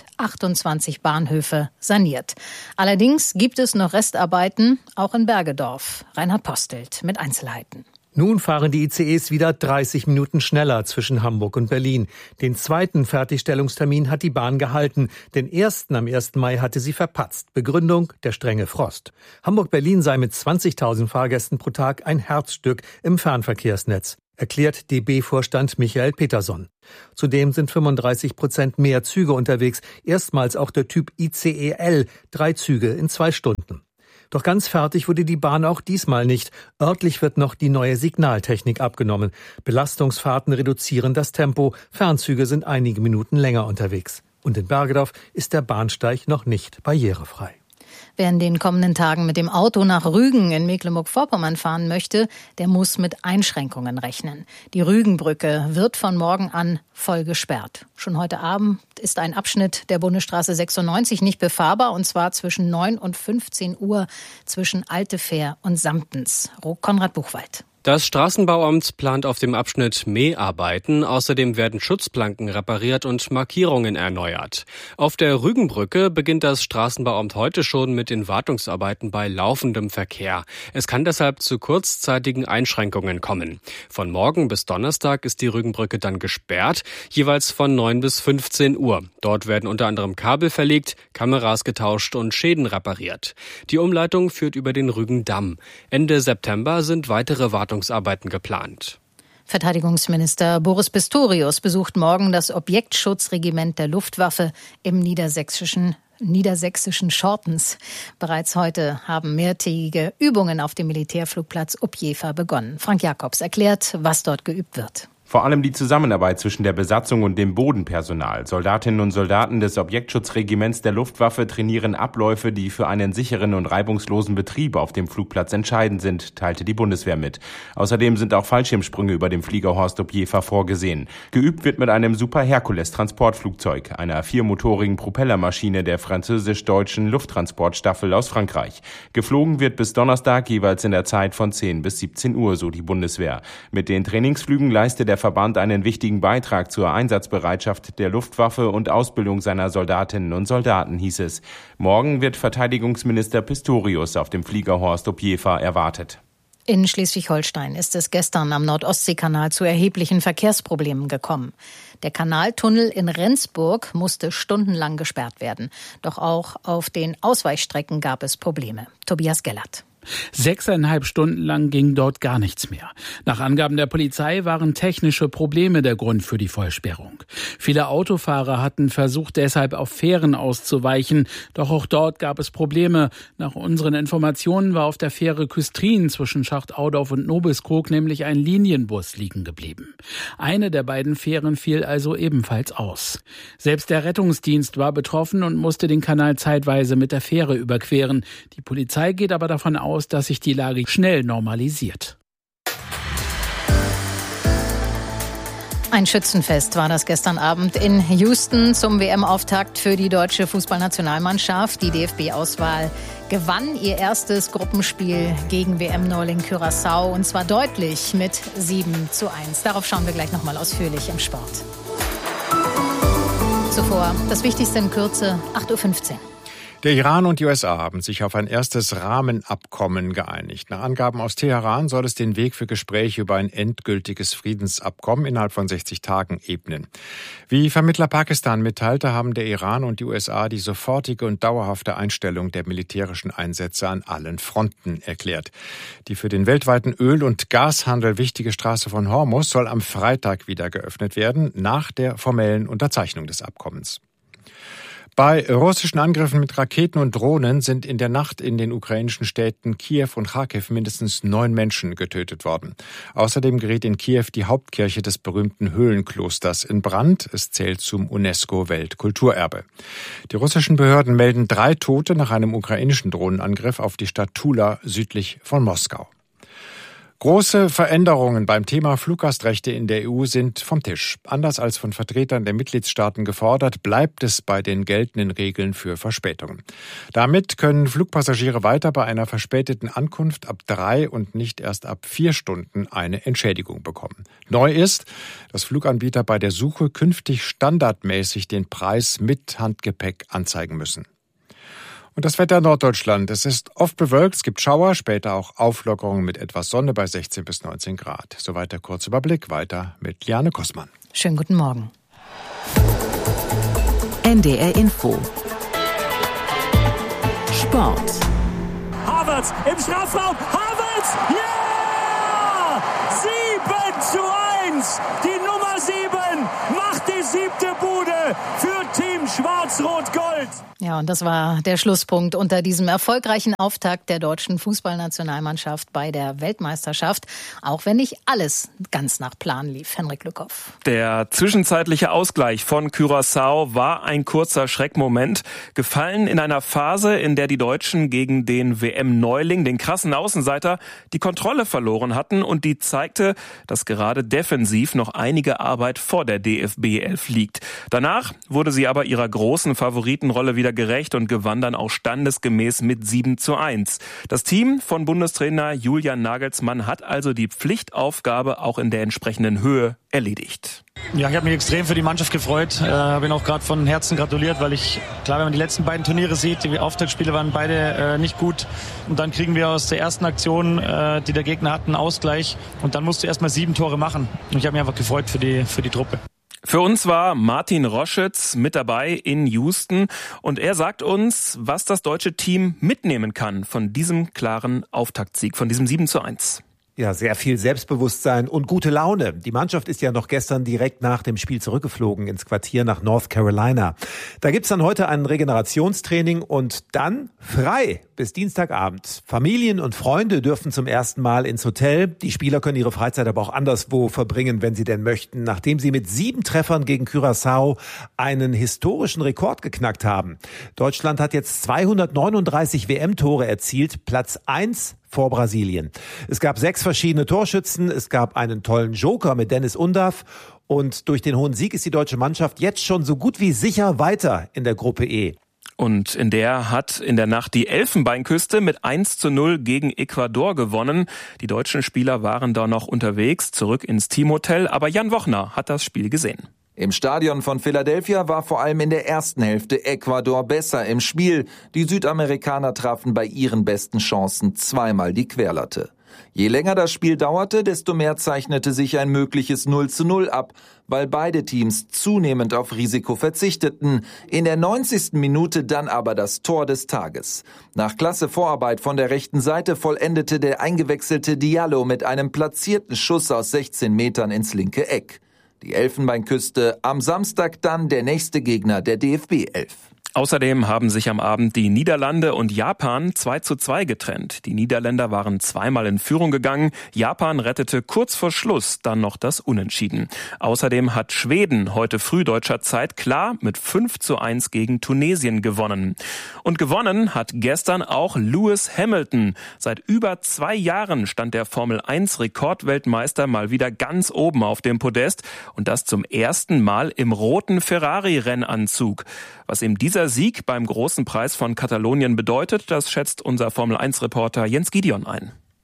Speaker 3: 28 Bahnhöfe saniert. Allerdings gibt es noch Restarbeiten, auch in Bergedorf. Reinhard Postelt mit Einzelheiten.
Speaker 4: Nun fahren die ICEs wieder 30 Minuten schneller zwischen Hamburg und Berlin. Den zweiten Fertigstellungstermin hat die Bahn gehalten. Den ersten am 1. Mai hatte sie verpatzt. Begründung: der strenge Frost. Hamburg-Berlin sei mit 20.000 Fahrgästen pro Tag ein Herzstück im Fernverkehrsnetz, erklärt DB-Vorstand Michael Peterson. Zudem sind 35% mehr Züge unterwegs. Erstmals auch der Typ ICE L, 3 Züge in 2 Stunden. Doch ganz fertig wurde die Bahn auch diesmal nicht. Örtlich wird noch die neue Signaltechnik abgenommen. Belastungsfahrten reduzieren das Tempo. Fernzüge sind einige Minuten länger unterwegs. Und in Bergedorf ist der Bahnsteig noch nicht barrierefrei.
Speaker 3: Wer in den kommenden Tagen mit dem Auto nach Rügen in Mecklenburg-Vorpommern fahren möchte, der muss mit Einschränkungen rechnen. Die Rügenbrücke wird von morgen an voll gesperrt. Schon heute Abend ist ein Abschnitt der Bundesstraße 96 nicht befahrbar, und zwar zwischen 9 und 15 Uhr zwischen Altefähr und Samtens. Konrad Buchwald.
Speaker 6: Das Straßenbauamt plant auf dem Abschnitt Mäharbeiten. Außerdem werden Schutzplanken repariert und Markierungen erneuert. Auf der Rügenbrücke beginnt das Straßenbauamt heute schon mit den Wartungsarbeiten bei laufendem Verkehr. Es kann deshalb zu kurzzeitigen Einschränkungen kommen. Von morgen bis Donnerstag ist die Rügenbrücke dann gesperrt, jeweils von 9 bis 15 Uhr. Dort werden unter anderem Kabel verlegt, Kameras getauscht und Schäden repariert. Die Umleitung führt über den Rügendamm. Ende September sind weitere Wartungsarbeiten geplant.
Speaker 3: Verteidigungsminister Boris Pistorius besucht morgen das Objektschutzregiment der Luftwaffe im niedersächsischen Schortens. Bereits heute haben mehrtägige Übungen auf dem Militärflugplatz Upjefa begonnen. Frank Jakobs erklärt, was dort geübt wird.
Speaker 23: Vor allem die Zusammenarbeit zwischen der Besatzung und dem Bodenpersonal. Soldatinnen und Soldaten des Objektschutzregiments der Luftwaffe trainieren Abläufe, die für einen sicheren und reibungslosen Betrieb auf dem Flugplatz entscheidend sind, teilte die Bundeswehr mit. Außerdem sind auch Fallschirmsprünge über dem Flieger Horst Upjefa vorgesehen. Geübt wird mit einem Super Hercules Transportflugzeug, einer 4-motorigen Propellermaschine der französisch-deutschen Lufttransportstaffel aus Frankreich. Geflogen wird bis Donnerstag jeweils in der Zeit von 10 bis 17 Uhr, so die Bundeswehr. Mit den Trainingsflügen leistet der Verband einen wichtigen Beitrag zur Einsatzbereitschaft der Luftwaffe und Ausbildung seiner Soldatinnen und Soldaten, hieß es. Morgen wird Verteidigungsminister Pistorius auf dem Flieger Horst Upjefa erwartet.
Speaker 3: In Schleswig-Holstein ist es gestern am Nord-Ostsee-Kanal zu erheblichen Verkehrsproblemen gekommen. Der Kanaltunnel in Rendsburg musste stundenlang gesperrt werden. Doch auch auf den Ausweichstrecken gab es Probleme. Tobias Gellert.
Speaker 24: 6,5 Stunden lang ging dort gar nichts mehr. Nach Angaben der Polizei waren technische Probleme der Grund für die Vollsperrung. Viele Autofahrer hatten versucht, deshalb auf Fähren auszuweichen. Doch auch dort gab es Probleme. Nach unseren Informationen war auf der Fähre Küstrin zwischen Schacht-Audorf und Nobelskog nämlich ein Linienbus liegen geblieben. Eine der beiden Fähren fiel also ebenfalls aus. Selbst der Rettungsdienst war betroffen und musste den Kanal zeitweise mit der Fähre überqueren. Die Polizei geht aber davon aus, dass sich die Lage schnell normalisiert.
Speaker 3: Ein Schützenfest war das gestern Abend in Houston zum WM-Auftakt für die deutsche Fußballnationalmannschaft. Die DFB-Auswahl gewann ihr erstes Gruppenspiel gegen WM-Neuling Curaçao, und zwar deutlich mit 7:1. Darauf schauen wir gleich nochmal ausführlich im Sport. Zuvor das Wichtigste in Kürze, 8:15 Uhr.
Speaker 13: Der Iran und die USA haben sich auf ein erstes Rahmenabkommen geeinigt. Nach Angaben aus Teheran soll es den Weg für Gespräche über ein endgültiges Friedensabkommen innerhalb von 60 Tagen ebnen. Wie Vermittler Pakistan mitteilte, haben der Iran und die USA die sofortige und dauerhafte Einstellung der militärischen Einsätze an allen Fronten erklärt. Die für den weltweiten Öl- und Gashandel wichtige Straße von Hormuz soll am Freitag wieder geöffnet werden, nach der formellen Unterzeichnung des Abkommens. Bei russischen Angriffen mit Raketen und Drohnen sind in der Nacht in den ukrainischen Städten Kiew und Charkiw mindestens 9 Menschen getötet worden. Außerdem geriet in Kiew die Hauptkirche des berühmten Höhlenklosters in Brand. Es zählt zum UNESCO-Weltkulturerbe. Die russischen Behörden melden 3 Tote nach einem ukrainischen Drohnenangriff auf die Stadt Tula südlich von Moskau. Große Veränderungen beim Thema Fluggastrechte in der EU sind vom Tisch. Anders als von Vertretern der Mitgliedstaaten gefordert, bleibt es bei den geltenden Regeln für Verspätungen. Damit können Flugpassagiere weiter bei einer verspäteten Ankunft ab 3 und nicht erst ab 4 Stunden eine Entschädigung bekommen. Neu ist, dass Fluganbieter bei der Suche künftig standardmäßig den Preis mit Handgepäck anzeigen müssen. Und das Wetter in Norddeutschland. Es ist oft bewölkt, es gibt Schauer, später auch Auflockerungen mit etwas Sonne bei 16 bis 19 Grad. Soweit der Kurzüberblick. Weiter mit Liane Kussmann.
Speaker 3: Schönen guten Morgen.
Speaker 16: NDR Info. Sport.
Speaker 7: Havertz im Strafraum. Havertz! Ja! 7:1. Die Nummer 7 macht die 7. Bude für Team Schwarz-Rot-Gold.
Speaker 3: Ja, und das war der Schlusspunkt unter diesem erfolgreichen Auftakt der deutschen Fußballnationalmannschaft bei der Weltmeisterschaft, auch wenn nicht alles ganz nach Plan lief. Henrik Lückhoff.
Speaker 8: Der zwischenzeitliche Ausgleich von Curaçao war ein kurzer Schreckmoment, gefallen in einer Phase, in der die Deutschen gegen den WM-Neuling, den krassen Außenseiter, die Kontrolle verloren hatten und die zeigte, dass gerade defensiv noch einige Arbeit vor der DFB 11 liegt. Danach wurde sie aber ihrer großen Favoritenrolle wieder gerecht und gewann dann auch standesgemäß mit 7:1. Das Team von Bundestrainer Julian Nagelsmann hat also die Pflichtaufgabe auch in der entsprechenden Höhe erledigt.
Speaker 9: Ja, ich habe mich extrem für die Mannschaft gefreut. Bin auch gerade von Herzen gratuliert, weil klar, wenn man die letzten beiden Turniere sieht, die Auftaktspiele waren beide nicht gut. Und dann kriegen wir aus der ersten Aktion, die der Gegner hat, einen Ausgleich. Und dann musst du erstmal 7 Tore machen. Und ich habe mich einfach gefreut für die Truppe.
Speaker 8: Für uns war Martin Roschitz mit dabei in Houston und er sagt uns, was das deutsche Team mitnehmen kann von diesem klaren Auftaktsieg, von diesem 7:1.
Speaker 11: Ja, sehr viel Selbstbewusstsein und gute Laune. Die Mannschaft ist ja noch gestern direkt nach dem Spiel zurückgeflogen ins Quartier nach North Carolina. Da gibt's dann heute ein Regenerationstraining und dann frei bis Dienstagabend. Familien und Freunde dürfen zum ersten Mal ins Hotel. Die Spieler können ihre Freizeit aber auch anderswo verbringen, wenn sie denn möchten, nachdem sie mit 7 Treffern gegen Curaçao einen historischen Rekord geknackt haben. Deutschland hat jetzt 239 WM-Tore erzielt, Platz 1 vor Brasilien. Es gab 6 verschiedene Torschützen, es gab einen tollen Joker mit Dennis Undav und durch den hohen Sieg ist die deutsche Mannschaft jetzt schon so gut wie sicher weiter in der Gruppe E.
Speaker 8: Und in der hat in der Nacht die Elfenbeinküste mit 1:0 gegen Ecuador gewonnen. Die deutschen Spieler waren da noch unterwegs, zurück ins Teamhotel, aber Jan Wochner hat das Spiel gesehen.
Speaker 25: Im Stadion von Philadelphia war vor allem in der ersten Hälfte Ecuador besser im Spiel. Die Südamerikaner trafen bei ihren besten Chancen zweimal die Querlatte. Je länger das Spiel dauerte, desto mehr zeichnete sich ein mögliches 0:0 ab, weil beide Teams zunehmend auf Risiko verzichteten. In der 90. Minute dann aber das Tor des Tages. Nach klasse Vorarbeit von der rechten Seite vollendete der eingewechselte Diallo mit einem platzierten Schuss aus 16 Metern ins linke Eck. Die Elfenbeinküste, am Samstag dann der nächste Gegner der DFB 11.
Speaker 8: Außerdem haben sich am Abend die Niederlande und Japan 2:2 getrennt. Die Niederländer waren zweimal in Führung gegangen. Japan rettete kurz vor Schluss dann noch das Unentschieden. Außerdem hat Schweden heute früh deutscher Zeit klar mit 5:1 gegen Tunesien gewonnen. Und gewonnen hat gestern auch Lewis Hamilton. Seit über 2 Jahren stand der Formel-1-Rekordweltmeister mal wieder ganz oben auf dem Podest. Und das zum ersten Mal im roten Ferrari-Rennanzug. Was ihm dieser Sieg beim Großen Preis von Katalonien bedeutet, das schätzt unser Formel-1-Reporter Jens Gideon ein.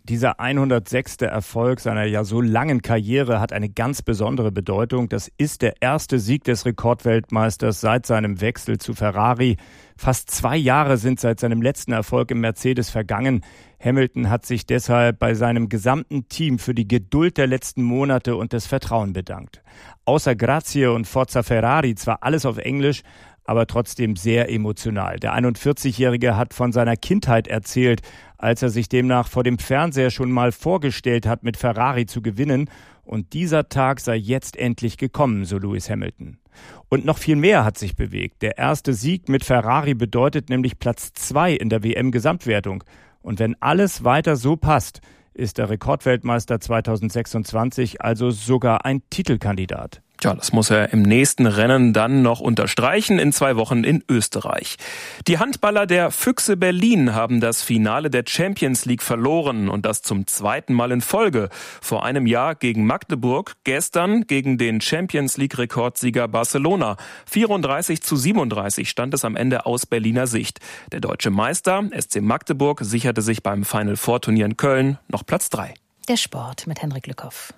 Speaker 10: Dieser 106. Erfolg seiner ja so langen Karriere hat eine ganz besondere Bedeutung. Das ist der erste Sieg des Rekordweltmeisters seit seinem Wechsel zu Ferrari. Fast 2 Jahre sind seit seinem letzten Erfolg im Mercedes vergangen. Hamilton hat sich deshalb bei seinem gesamten Team für die Geduld der letzten Monate und das Vertrauen bedankt. Außer Grazie und Forza Ferrari zwar alles auf Englisch, aber trotzdem sehr emotional. Der 41-Jährige hat von seiner Kindheit erzählt, als er sich demnach vor dem Fernseher schon mal vorgestellt hat, mit Ferrari zu gewinnen. Und dieser Tag sei jetzt endlich gekommen, so Lewis Hamilton. Und noch viel mehr hat sich bewegt. Der erste Sieg mit Ferrari bedeutet nämlich Platz 2 in der WM-Gesamtwertung. Und wenn alles weiter so passt, ist der Rekordweltmeister 2026 also sogar ein Titelkandidat.
Speaker 8: Tja, das muss er im nächsten Rennen dann noch unterstreichen, in 2 Wochen in Österreich. Die Handballer der Füchse Berlin haben das Finale der Champions League verloren und das zum 2. Mal in Folge. Vor einem Jahr gegen Magdeburg, gestern gegen den Champions League Rekordsieger Barcelona. 34:37 stand es am Ende aus Berliner Sicht. Der deutsche Meister SC Magdeburg sicherte sich beim Final Four Turnier in Köln noch Platz 3.
Speaker 3: Der Sport mit Henrik Lückhoff.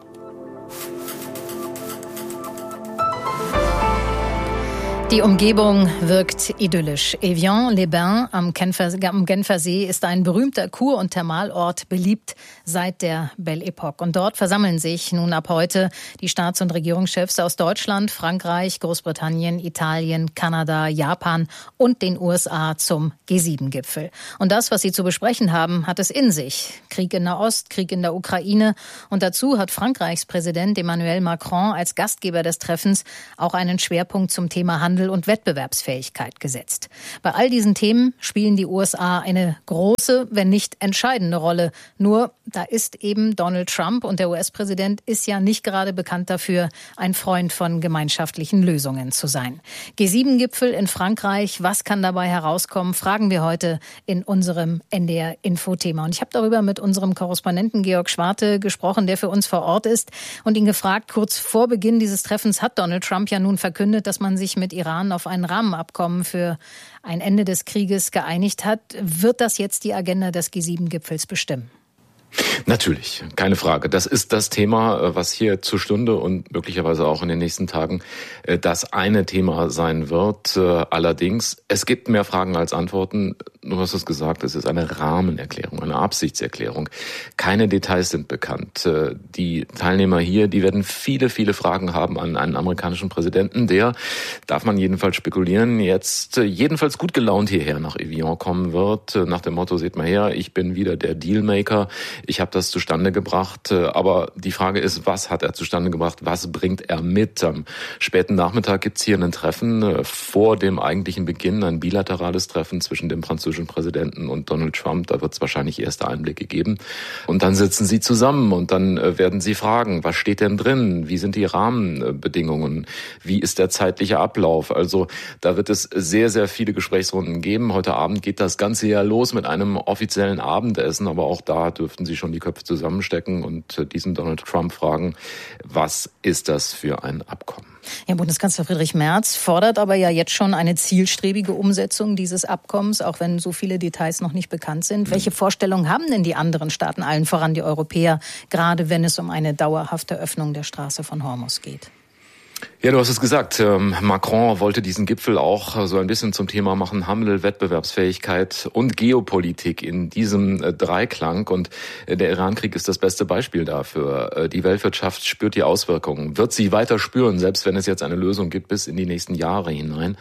Speaker 3: Die Umgebung wirkt idyllisch. Evian-les-Bains am Genfer See ist ein berühmter Kur- und Thermalort, beliebt seit der Belle Epoque. Und dort versammeln sich nun ab heute die Staats- und Regierungschefs aus Deutschland, Frankreich, Großbritannien, Italien, Kanada, Japan und den USA zum G7-Gipfel. Und das, was sie zu besprechen haben, hat es in sich. Krieg in Nahost, Krieg in der Ukraine. Und dazu hat Frankreichs Präsident Emmanuel Macron als Gastgeber des Treffens auch einen Schwerpunkt zum Thema Handel und Wettbewerbsfähigkeit gesetzt. Bei all diesen Themen spielen die USA eine große, wenn nicht entscheidende Rolle. Nur, da ist eben Donald Trump und der US-Präsident ist ja nicht gerade bekannt dafür, ein Freund von gemeinschaftlichen Lösungen zu sein. G7-Gipfel in Frankreich, was kann dabei herauskommen, fragen wir heute in unserem NDR-Info-Thema. Und ich habe darüber mit unserem Korrespondenten Georg Schwarte gesprochen, der für uns vor Ort ist, und ihn gefragt, kurz vor Beginn dieses Treffens hat Donald Trump ja nun verkündet, dass man sich mit Iran auf ein Rahmenabkommen für ein Ende des Krieges geeinigt hat. Wird das jetzt die Agenda des G7-Gipfels bestimmen?
Speaker 1: Natürlich, keine Frage. Das ist das Thema, was hier zur Stunde und möglicherweise auch in den nächsten Tagen das eine Thema sein wird. Allerdings, es gibt mehr Fragen als Antworten. Du hast es gesagt, es ist eine Rahmenerklärung, eine Absichtserklärung. Keine Details sind bekannt. Die Teilnehmer hier, die werden viele, viele Fragen haben an einen amerikanischen Präsidenten, der, darf man jedenfalls spekulieren, jetzt jedenfalls gut gelaunt hierher nach Evian kommen wird. Nach dem Motto, seht mal her, ich bin wieder der Dealmaker. Ich habe das zustande gebracht, aber die Frage ist, was hat er zustande gebracht, was bringt er mit? Am späten Nachmittag gibt's hier ein Treffen vor dem eigentlichen Beginn, ein bilaterales Treffen zwischen dem französischen Präsidenten und Donald Trump. Da wird's wahrscheinlich erste Einblicke geben. Und dann sitzen sie zusammen und dann werden sie fragen, was steht denn drin? Wie sind die Rahmenbedingungen? Wie ist der zeitliche Ablauf? Also da wird es sehr, sehr viele Gesprächsrunden geben. Heute Abend geht das Ganze ja los mit einem offiziellen Abendessen, aber auch da dürften sie schon die Köpfe zusammenstecken und diesen Donald Trump fragen, was ist das für ein Abkommen?
Speaker 3: Ja, Bundeskanzler Friedrich Merz fordert aber ja jetzt schon eine zielstrebige Umsetzung dieses Abkommens, auch wenn so viele Details noch nicht bekannt sind. Welche Vorstellungen haben denn die anderen Staaten, allen voran die Europäer, gerade wenn es um eine dauerhafte Öffnung der Straße von Hormuz geht?
Speaker 1: Ja, du hast es gesagt. Macron wollte diesen Gipfel auch so ein bisschen zum Thema machen, Handel, Wettbewerbsfähigkeit und Geopolitik in diesem Dreiklang. Und der Irankrieg ist das beste Beispiel dafür. Die Weltwirtschaft spürt die Auswirkungen, wird sie weiter spüren, selbst wenn es jetzt eine Lösung gibt, bis in die nächsten Jahre hinein.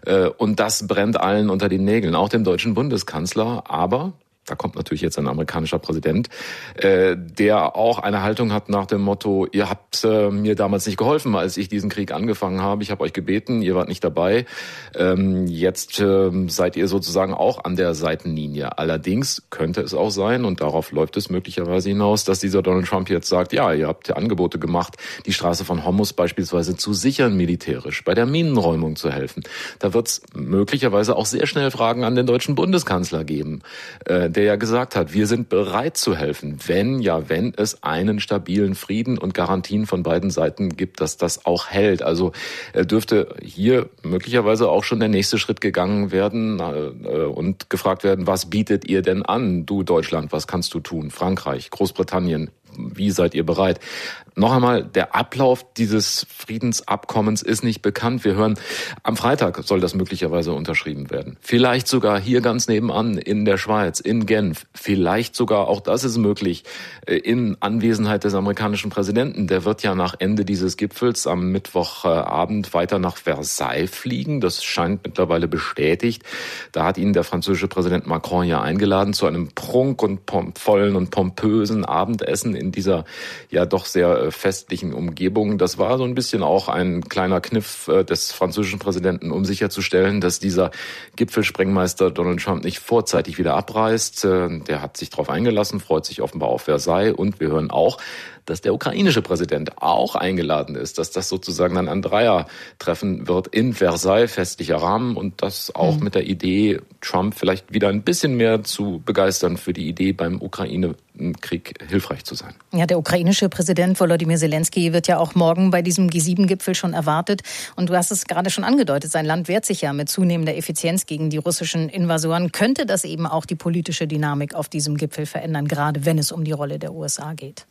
Speaker 1: Und das brennt allen unter den Nägeln, auch dem deutschen Bundeskanzler. Aber da kommt natürlich jetzt ein amerikanischer Präsident, der auch eine Haltung hat nach dem Motto, ihr habt mir damals nicht geholfen, als ich diesen Krieg angefangen habe. Ich habe euch gebeten, ihr wart nicht dabei. Jetzt seid ihr sozusagen auch an der Seitenlinie. Allerdings könnte es auch sein, und darauf läuft es möglicherweise hinaus, dass dieser Donald Trump jetzt sagt, ja, ihr habt Angebote gemacht, die Straße von Hormuz beispielsweise zu sichern militärisch, bei der Minenräumung zu helfen. Da wird es möglicherweise auch sehr schnell Fragen an den deutschen Bundeskanzler geben, der der ja gesagt hat, wir sind bereit zu helfen, wenn es einen stabilen Frieden und Garantien von beiden Seiten gibt, dass das auch hält. Also dürfte hier möglicherweise auch schon der nächste Schritt gegangen werden und gefragt werden, was bietet ihr denn an? Du Deutschland, was kannst du tun? Frankreich, Großbritannien, wie seid ihr bereit? Noch einmal, der Ablauf dieses Friedensabkommens ist nicht bekannt. Wir hören, am Freitag soll das möglicherweise unterschrieben werden. Vielleicht sogar hier ganz nebenan in der Schweiz, in Genf. Vielleicht sogar, auch das ist möglich, in Anwesenheit des amerikanischen Präsidenten. Der wird ja nach Ende dieses Gipfels am Mittwochabend weiter nach Versailles fliegen. Das scheint mittlerweile bestätigt. Da hat ihn der französische Präsident Macron ja eingeladen zu einem prunk- und vollen und pompösen Abendessen in dieser ja doch sehr festlichen Umgebung. Das war so ein bisschen auch ein kleiner Kniff des französischen Präsidenten, um sicherzustellen, dass dieser Gipfelsprengmeister Donald Trump nicht vorzeitig wieder abreist. Der hat sich darauf eingelassen, freut sich offenbar auf Versailles. Und wir hören auch, dass der ukrainische Präsident auch eingeladen ist, dass das sozusagen dann ein Dreiertreffen wird in Versailles, festlicher Rahmen, und das auch mit der Idee, Trump vielleicht wieder ein bisschen mehr zu begeistern für die Idee, beim Ukraine-Krieg hilfreich zu sein.
Speaker 3: Ja, der ukrainische Präsident Volodymyr Zelensky wird ja auch morgen bei diesem G7-Gipfel schon erwartet. Und du hast es gerade schon angedeutet, sein Land wehrt sich ja mit zunehmender Effizienz gegen die russischen Invasoren. Könnte das eben auch die politische Dynamik auf diesem Gipfel verändern, gerade wenn es um die Rolle der USA geht?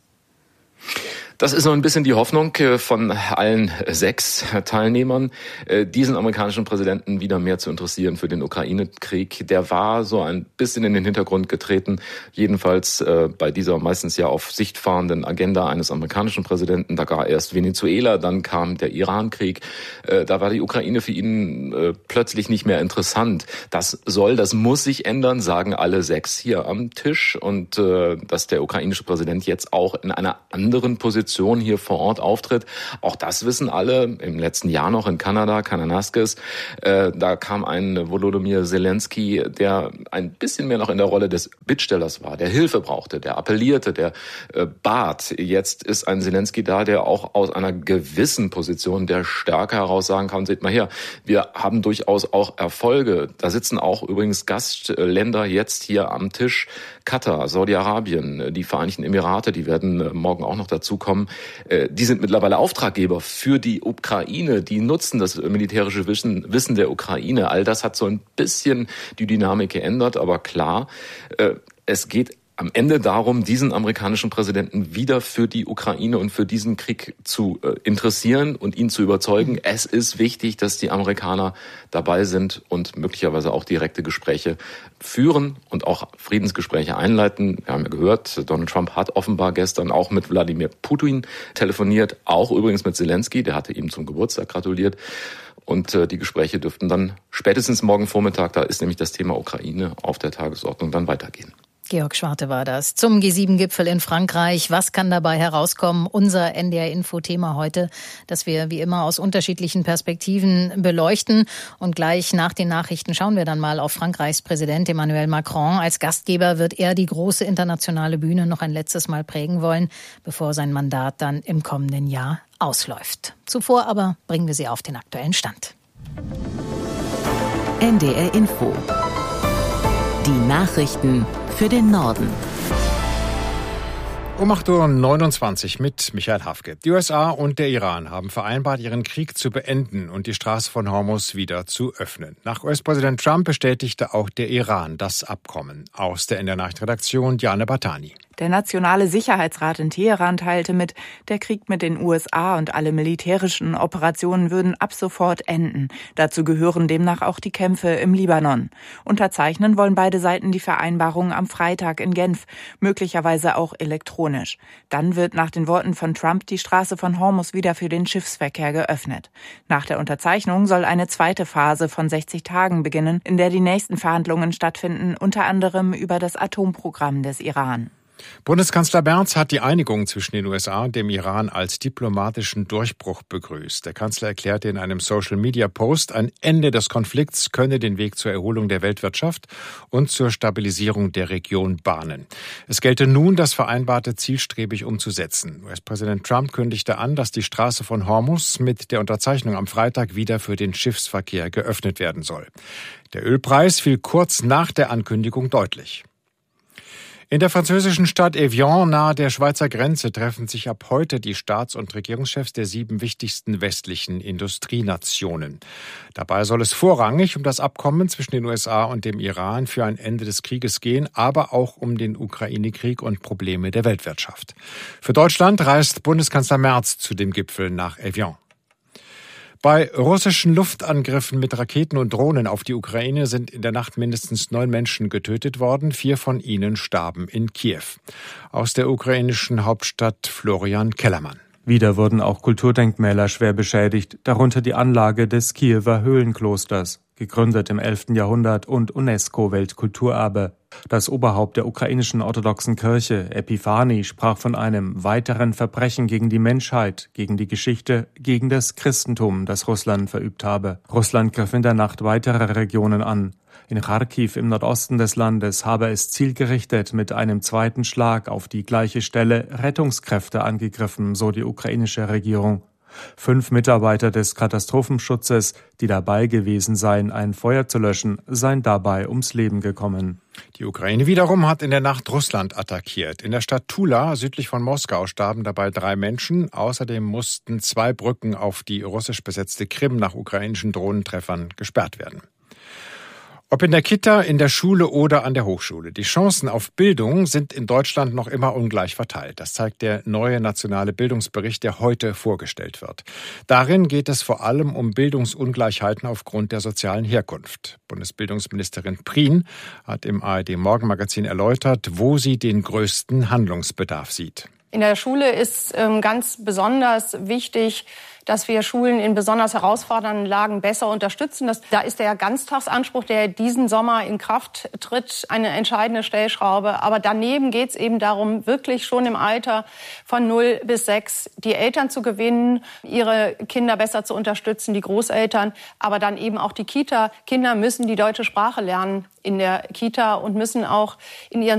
Speaker 1: Das ist so ein bisschen die Hoffnung von allen 6 Teilnehmern, diesen amerikanischen Präsidenten wieder mehr zu interessieren für den Ukraine-Krieg. Der war so ein bisschen in den Hintergrund getreten, jedenfalls bei dieser meistens ja auf Sicht fahrenden Agenda eines amerikanischen Präsidenten. Da war erst Venezuela, dann kam der Iran-Krieg. Da war die Ukraine für ihn plötzlich nicht mehr interessant. Das muss sich ändern, sagen alle 6 hier am Tisch. Und dass der ukrainische Präsident jetzt auch in einer anderen Position hier vor Ort auftritt. Auch das wissen alle. Im letzten Jahr noch in Kanada, Kananaskis, da kam ein Volodymyr Zelensky, der ein bisschen mehr noch in der Rolle des Bittstellers war, der Hilfe brauchte, der appellierte, der bat. Jetzt ist ein Zelensky da, der auch aus einer gewissen Position der Stärke heraus sagen kann, seht mal her, wir haben durchaus auch Erfolge. Da sitzen auch übrigens Gastländer jetzt hier am Tisch. Katar, Saudi-Arabien, die Vereinigten Emirate, die werden morgen auch noch dazukommen. Die sind mittlerweile Auftraggeber für die Ukraine. Die nutzen das militärische Wissen der Ukraine. All das hat so ein bisschen die Dynamik geändert. Aber klar, es geht am Ende darum, diesen amerikanischen Präsidenten wieder für die Ukraine und für diesen Krieg zu interessieren und ihn zu überzeugen. Es ist wichtig, dass die Amerikaner dabei sind und möglicherweise auch direkte Gespräche führen und auch Friedensgespräche einleiten. Wir haben ja gehört, Donald Trump hat offenbar gestern auch mit Wladimir Putin telefoniert, auch übrigens mit Zelensky, der hatte ihm zum Geburtstag gratuliert. Und die Gespräche dürften dann spätestens morgen Vormittag, da ist nämlich das Thema Ukraine auf der Tagesordnung, dann weitergehen.
Speaker 3: Georg Schwarte war das zum G7-Gipfel in Frankreich. Was kann dabei herauskommen? Unser NDR-Info-Thema heute, das wir wie immer aus unterschiedlichen Perspektiven beleuchten. Und gleich nach den Nachrichten schauen wir dann mal auf Frankreichs Präsident Emmanuel Macron. Als Gastgeber wird er die große internationale Bühne noch ein letztes Mal prägen wollen, bevor sein Mandat dann im kommenden Jahr ausläuft. Zuvor aber bringen wir Sie auf den aktuellen Stand.
Speaker 16: NDR Info. Die Nachrichten für den Norden.
Speaker 13: Um 8:29 Uhr mit Michael Hafke. Die USA und der Iran haben vereinbart, ihren Krieg zu beenden und die Straße von Hormuz wieder zu öffnen. Nach US-Präsident Trump bestätigte auch der Iran das Abkommen. Aus der NDR-Nachrichtenredaktion Diane Batani.
Speaker 12: Der Nationale Sicherheitsrat in Teheran teilte mit, der Krieg mit den USA und alle militärischen Operationen würden ab sofort enden. Dazu gehören demnach auch die Kämpfe im Libanon. Unterzeichnen wollen beide Seiten die Vereinbarung am Freitag in Genf, möglicherweise auch elektronisch. Dann wird nach den Worten von Trump die Straße von Hormuz wieder für den Schiffsverkehr geöffnet. Nach der Unterzeichnung soll eine zweite Phase von 60 Tagen beginnen, in der die nächsten Verhandlungen stattfinden, unter anderem über das Atomprogramm des Iran.
Speaker 13: Bundeskanzler Merz hat die Einigung zwischen den USA und dem Iran als diplomatischen Durchbruch begrüßt. Der Kanzler erklärte in einem Social-Media-Post, ein Ende des Konflikts könne den Weg zur Erholung der Weltwirtschaft und zur Stabilisierung der Region bahnen. Es gelte nun, das Vereinbarte zielstrebig umzusetzen. US-Präsident Trump kündigte an, dass die Straße von Hormuz mit der Unterzeichnung am Freitag wieder für den Schiffsverkehr geöffnet werden soll. Der Ölpreis fiel kurz nach der Ankündigung deutlich. In der französischen Stadt Evian nahe der Schweizer Grenze treffen sich ab heute die Staats- und Regierungschefs der 7 wichtigsten westlichen Industrienationen. Dabei soll es vorrangig um das Abkommen zwischen den USA und dem Iran für ein Ende des Krieges gehen, aber auch um den Ukraine-Krieg und Probleme der Weltwirtschaft. Für Deutschland reist Bundeskanzler Merz zu dem Gipfel nach Evian. Bei russischen Luftangriffen mit Raketen und Drohnen auf die Ukraine sind in der Nacht mindestens 9 Menschen getötet worden. 4 von ihnen starben in Kiew. Aus der ukrainischen Hauptstadt Florian Kellermann.
Speaker 14: Wieder wurden auch Kulturdenkmäler schwer beschädigt, darunter die Anlage des Kiewer Höhlenklosters, gegründet im 11. Jahrhundert und UNESCO-Weltkulturerbe. Das Oberhaupt der ukrainischen orthodoxen Kirche, Epiphani, sprach von einem weiteren Verbrechen gegen die Menschheit, gegen die Geschichte, gegen das Christentum, das Russland verübt habe. Russland griff in der Nacht weitere Regionen an. In Kharkiv im Nordosten des Landes habe es zielgerichtet mit einem zweiten Schlag auf die gleiche Stelle Rettungskräfte angegriffen, so die ukrainische Regierung. 5 Mitarbeiter des Katastrophenschutzes, die dabei gewesen seien, ein Feuer zu löschen, seien dabei ums Leben gekommen.
Speaker 13: Die Ukraine wiederum hat in der Nacht Russland attackiert. In der Stadt Tula, südlich von Moskau, starben dabei 3 Menschen. Außerdem mussten 2 Brücken auf die russisch besetzte Krim nach ukrainischen Drohnentreffern gesperrt werden. Ob in der Kita, in der Schule oder an der Hochschule. Die Chancen auf Bildung sind in Deutschland noch immer ungleich verteilt. Das zeigt der neue nationale Bildungsbericht, der heute vorgestellt wird. Darin geht es vor allem um Bildungsungleichheiten aufgrund der sozialen Herkunft. Bundesbildungsministerin Prien hat im ARD-Morgenmagazin erläutert, wo sie den größten Handlungsbedarf sieht.
Speaker 18: In der Schule ist ganz besonders wichtig, dass wir Schulen in besonders herausfordernden Lagen besser unterstützen. Da ist der Ganztagsanspruch, der diesen Sommer in Kraft tritt, eine entscheidende Stellschraube. Aber daneben geht es eben darum, wirklich schon im Alter von 0 bis 6 die Eltern zu gewinnen, ihre Kinder besser zu unterstützen, die Großeltern, aber dann eben auch die Kita. Kinder müssen die deutsche Sprache lernen in der Kita und müssen auch in ihren